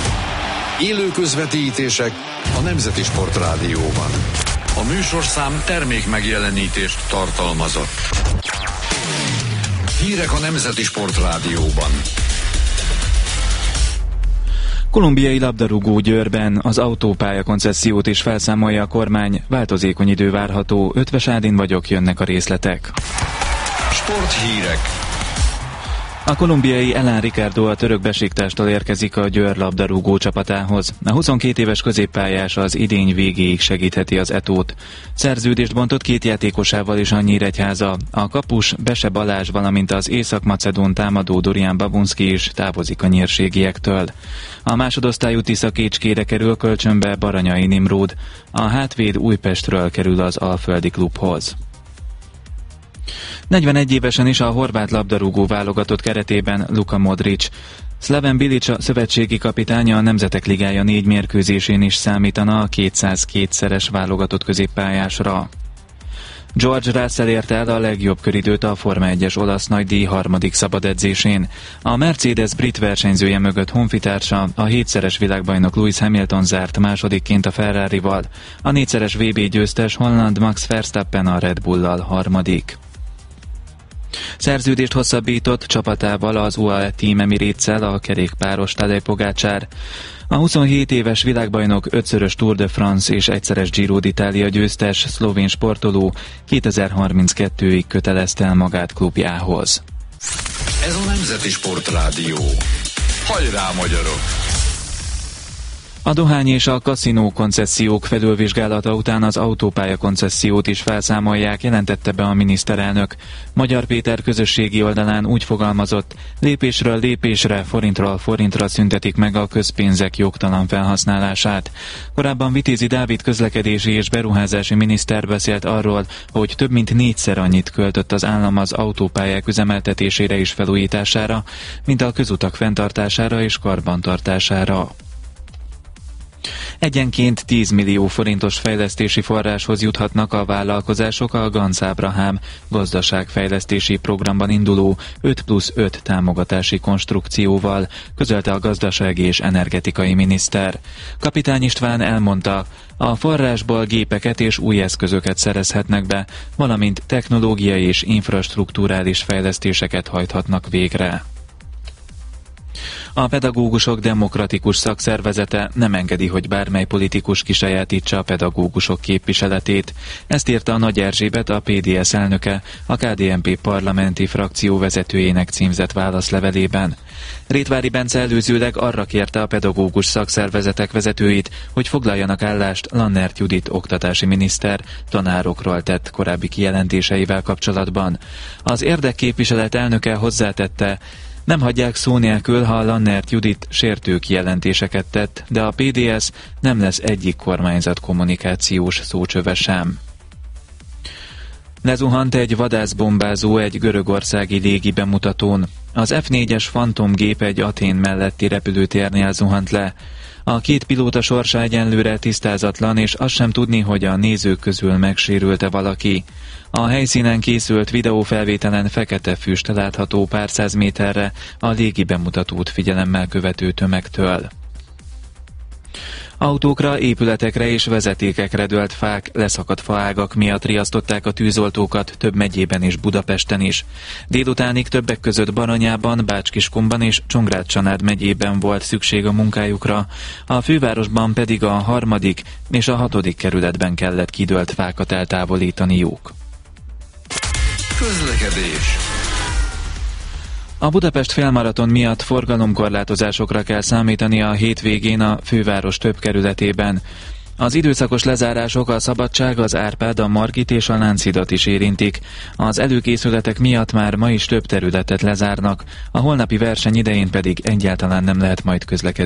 Élő közvetítések a Nemzeti Sportrádióban. A műsorszám termék megjelenítést tartalmazott. Hírek a Nemzeti Sportrádióban. Kolumbiai labdarúgó Győrben az autópálya koncessziót is felszámolja a kormány. Változékony idő várható. Ötvös Ádin vagyok, jönnek a részletek. Sporthírek. A kolumbiai Elán Ricardo a török Besiktástól érkezik a Győr labdarúgó csapatához. A 22 éves középpályás az idény végéig segítheti az Etót. Szerződést bontott 2 játékosával is a Nyíregyháza. A kapus Bese Balázs, valamint az észak-macedón támadó Dorian Babunski is távozik a nyírségiektől. A másodosztályú Tisza Kécskére kerül kölcsönbe Baranyai Nimród. A hátvéd Újpestről kerül az alföldi klubhoz. 41 évesen is a horvát labdarúgó válogatott keretében Luka Modric. Slaven Bilic, a szövetségi kapitánya, a Nemzetek Ligája 4 mérkőzésén is számítana a 202-szeres válogatott középpályásra. George Russell érte el a legjobb köridőt a Forma 1-es olasz nagydíj 3. szabad edzésén. A Mercedes brit versenyzője mögött honfitársa, a 7-szeres világbajnok Lewis Hamilton zárt másodikként a Ferrarival. A 4-szeres VB győztes holland Max Verstappen a Red Bull-lal harmadik. Szerződést hosszabbított csapatával az UAE Team Emirates-szel a kerékpáros Tadej Pogačar. A 27 éves világbajnok 5-szörös Tour de France és 1-szeres Giro d'Italia győztes szlovén sportoló 2032-ig kötelezte el magát klubjához. Ez a Nemzeti Sportrádió. Hajrá, magyarok! A dohány és a kaszinó koncessziók felülvizsgálata után az autópálya koncessziót is felszámolják, jelentette be a miniszterelnök. Magyar Péter közösségi oldalán úgy fogalmazott: lépésről lépésre, forintról forintra szüntetik meg a közpénzek jogtalan felhasználását. Korábban Vitézi Dávid közlekedési és beruházási miniszter beszélt arról, hogy több mint 4-szer annyit költött az állam az autópályák üzemeltetésére és felújítására, mint a közutak fenntartására és karbantartására. Egyenként 10 millió forintos fejlesztési forráshoz juthatnak a vállalkozások a Ganz Ábrahám gazdaságfejlesztési programban induló 5+5 támogatási konstrukcióval, közölte a gazdasági és energetikai miniszter. Kapitány István elmondta, a forrásból gépeket és új eszközöket szerezhetnek be, valamint technológiai és infrastrukturális fejlesztéseket hajthatnak végre. A pedagógusok demokratikus szakszervezete nem engedi, hogy bármely politikus kisajátítsa a pedagógusok képviseletét. Ezt írta a Nagy Erzsébet, a PDS elnöke, a KDNP parlamenti frakció vezetőjének címzett válaszlevelében. Rétvári Bence előzőleg arra kérte a pedagógus szakszervezetek vezetőit, hogy foglaljanak állást Lannert Judit oktatási miniszter tanárokról tett korábbi kijelentéseivel kapcsolatban. Az érdekképviselet elnöke hozzátette, nem hagyják szó nélkül, ha Lannert Judit sértő kijelentéseket tett, de a PDS nem lesz egyik kormányzat kommunikációs szócsöve sem. Lezuhant egy vadászbombázó egy görögországi légi bemutatón. Az F4-es Phantom gép egy Athén melletti repülőtérnél zuhant le. A két pilóta sorsa egyenlőre tisztázatlan, és azt sem tudni, hogy a nézők közül megsérült-e valaki. A helyszínen készült videófelvételen fekete füst látható pár száz méterre a légi bemutatót figyelemmel követő tömegtől. Autókra, épületekre és vezetékekre dőlt fák, leszakadt faágak miatt riasztották a tűzoltókat több megyében és Budapesten is. Délutánig többek között Baranyában, Bács-Kiskunban és Csongrád-Csanád megyében volt szükség a munkájukra, a fővárosban pedig a 3. és a 6. kerületben kellett kidőlt fákat eltávolítaniuk. Közlekedés. A Budapest félmaraton miatt forgalomkorlátozásokra kell számítani a hétvégén a főváros több kerületében. Az időszakos lezárások a Szabadság, az Árpád, a Margit és a Lánchidat is érintik. Az előkészületek miatt már ma is több területet lezárnak, a holnapi verseny idején pedig egyáltalán nem lehet majd közlekedni.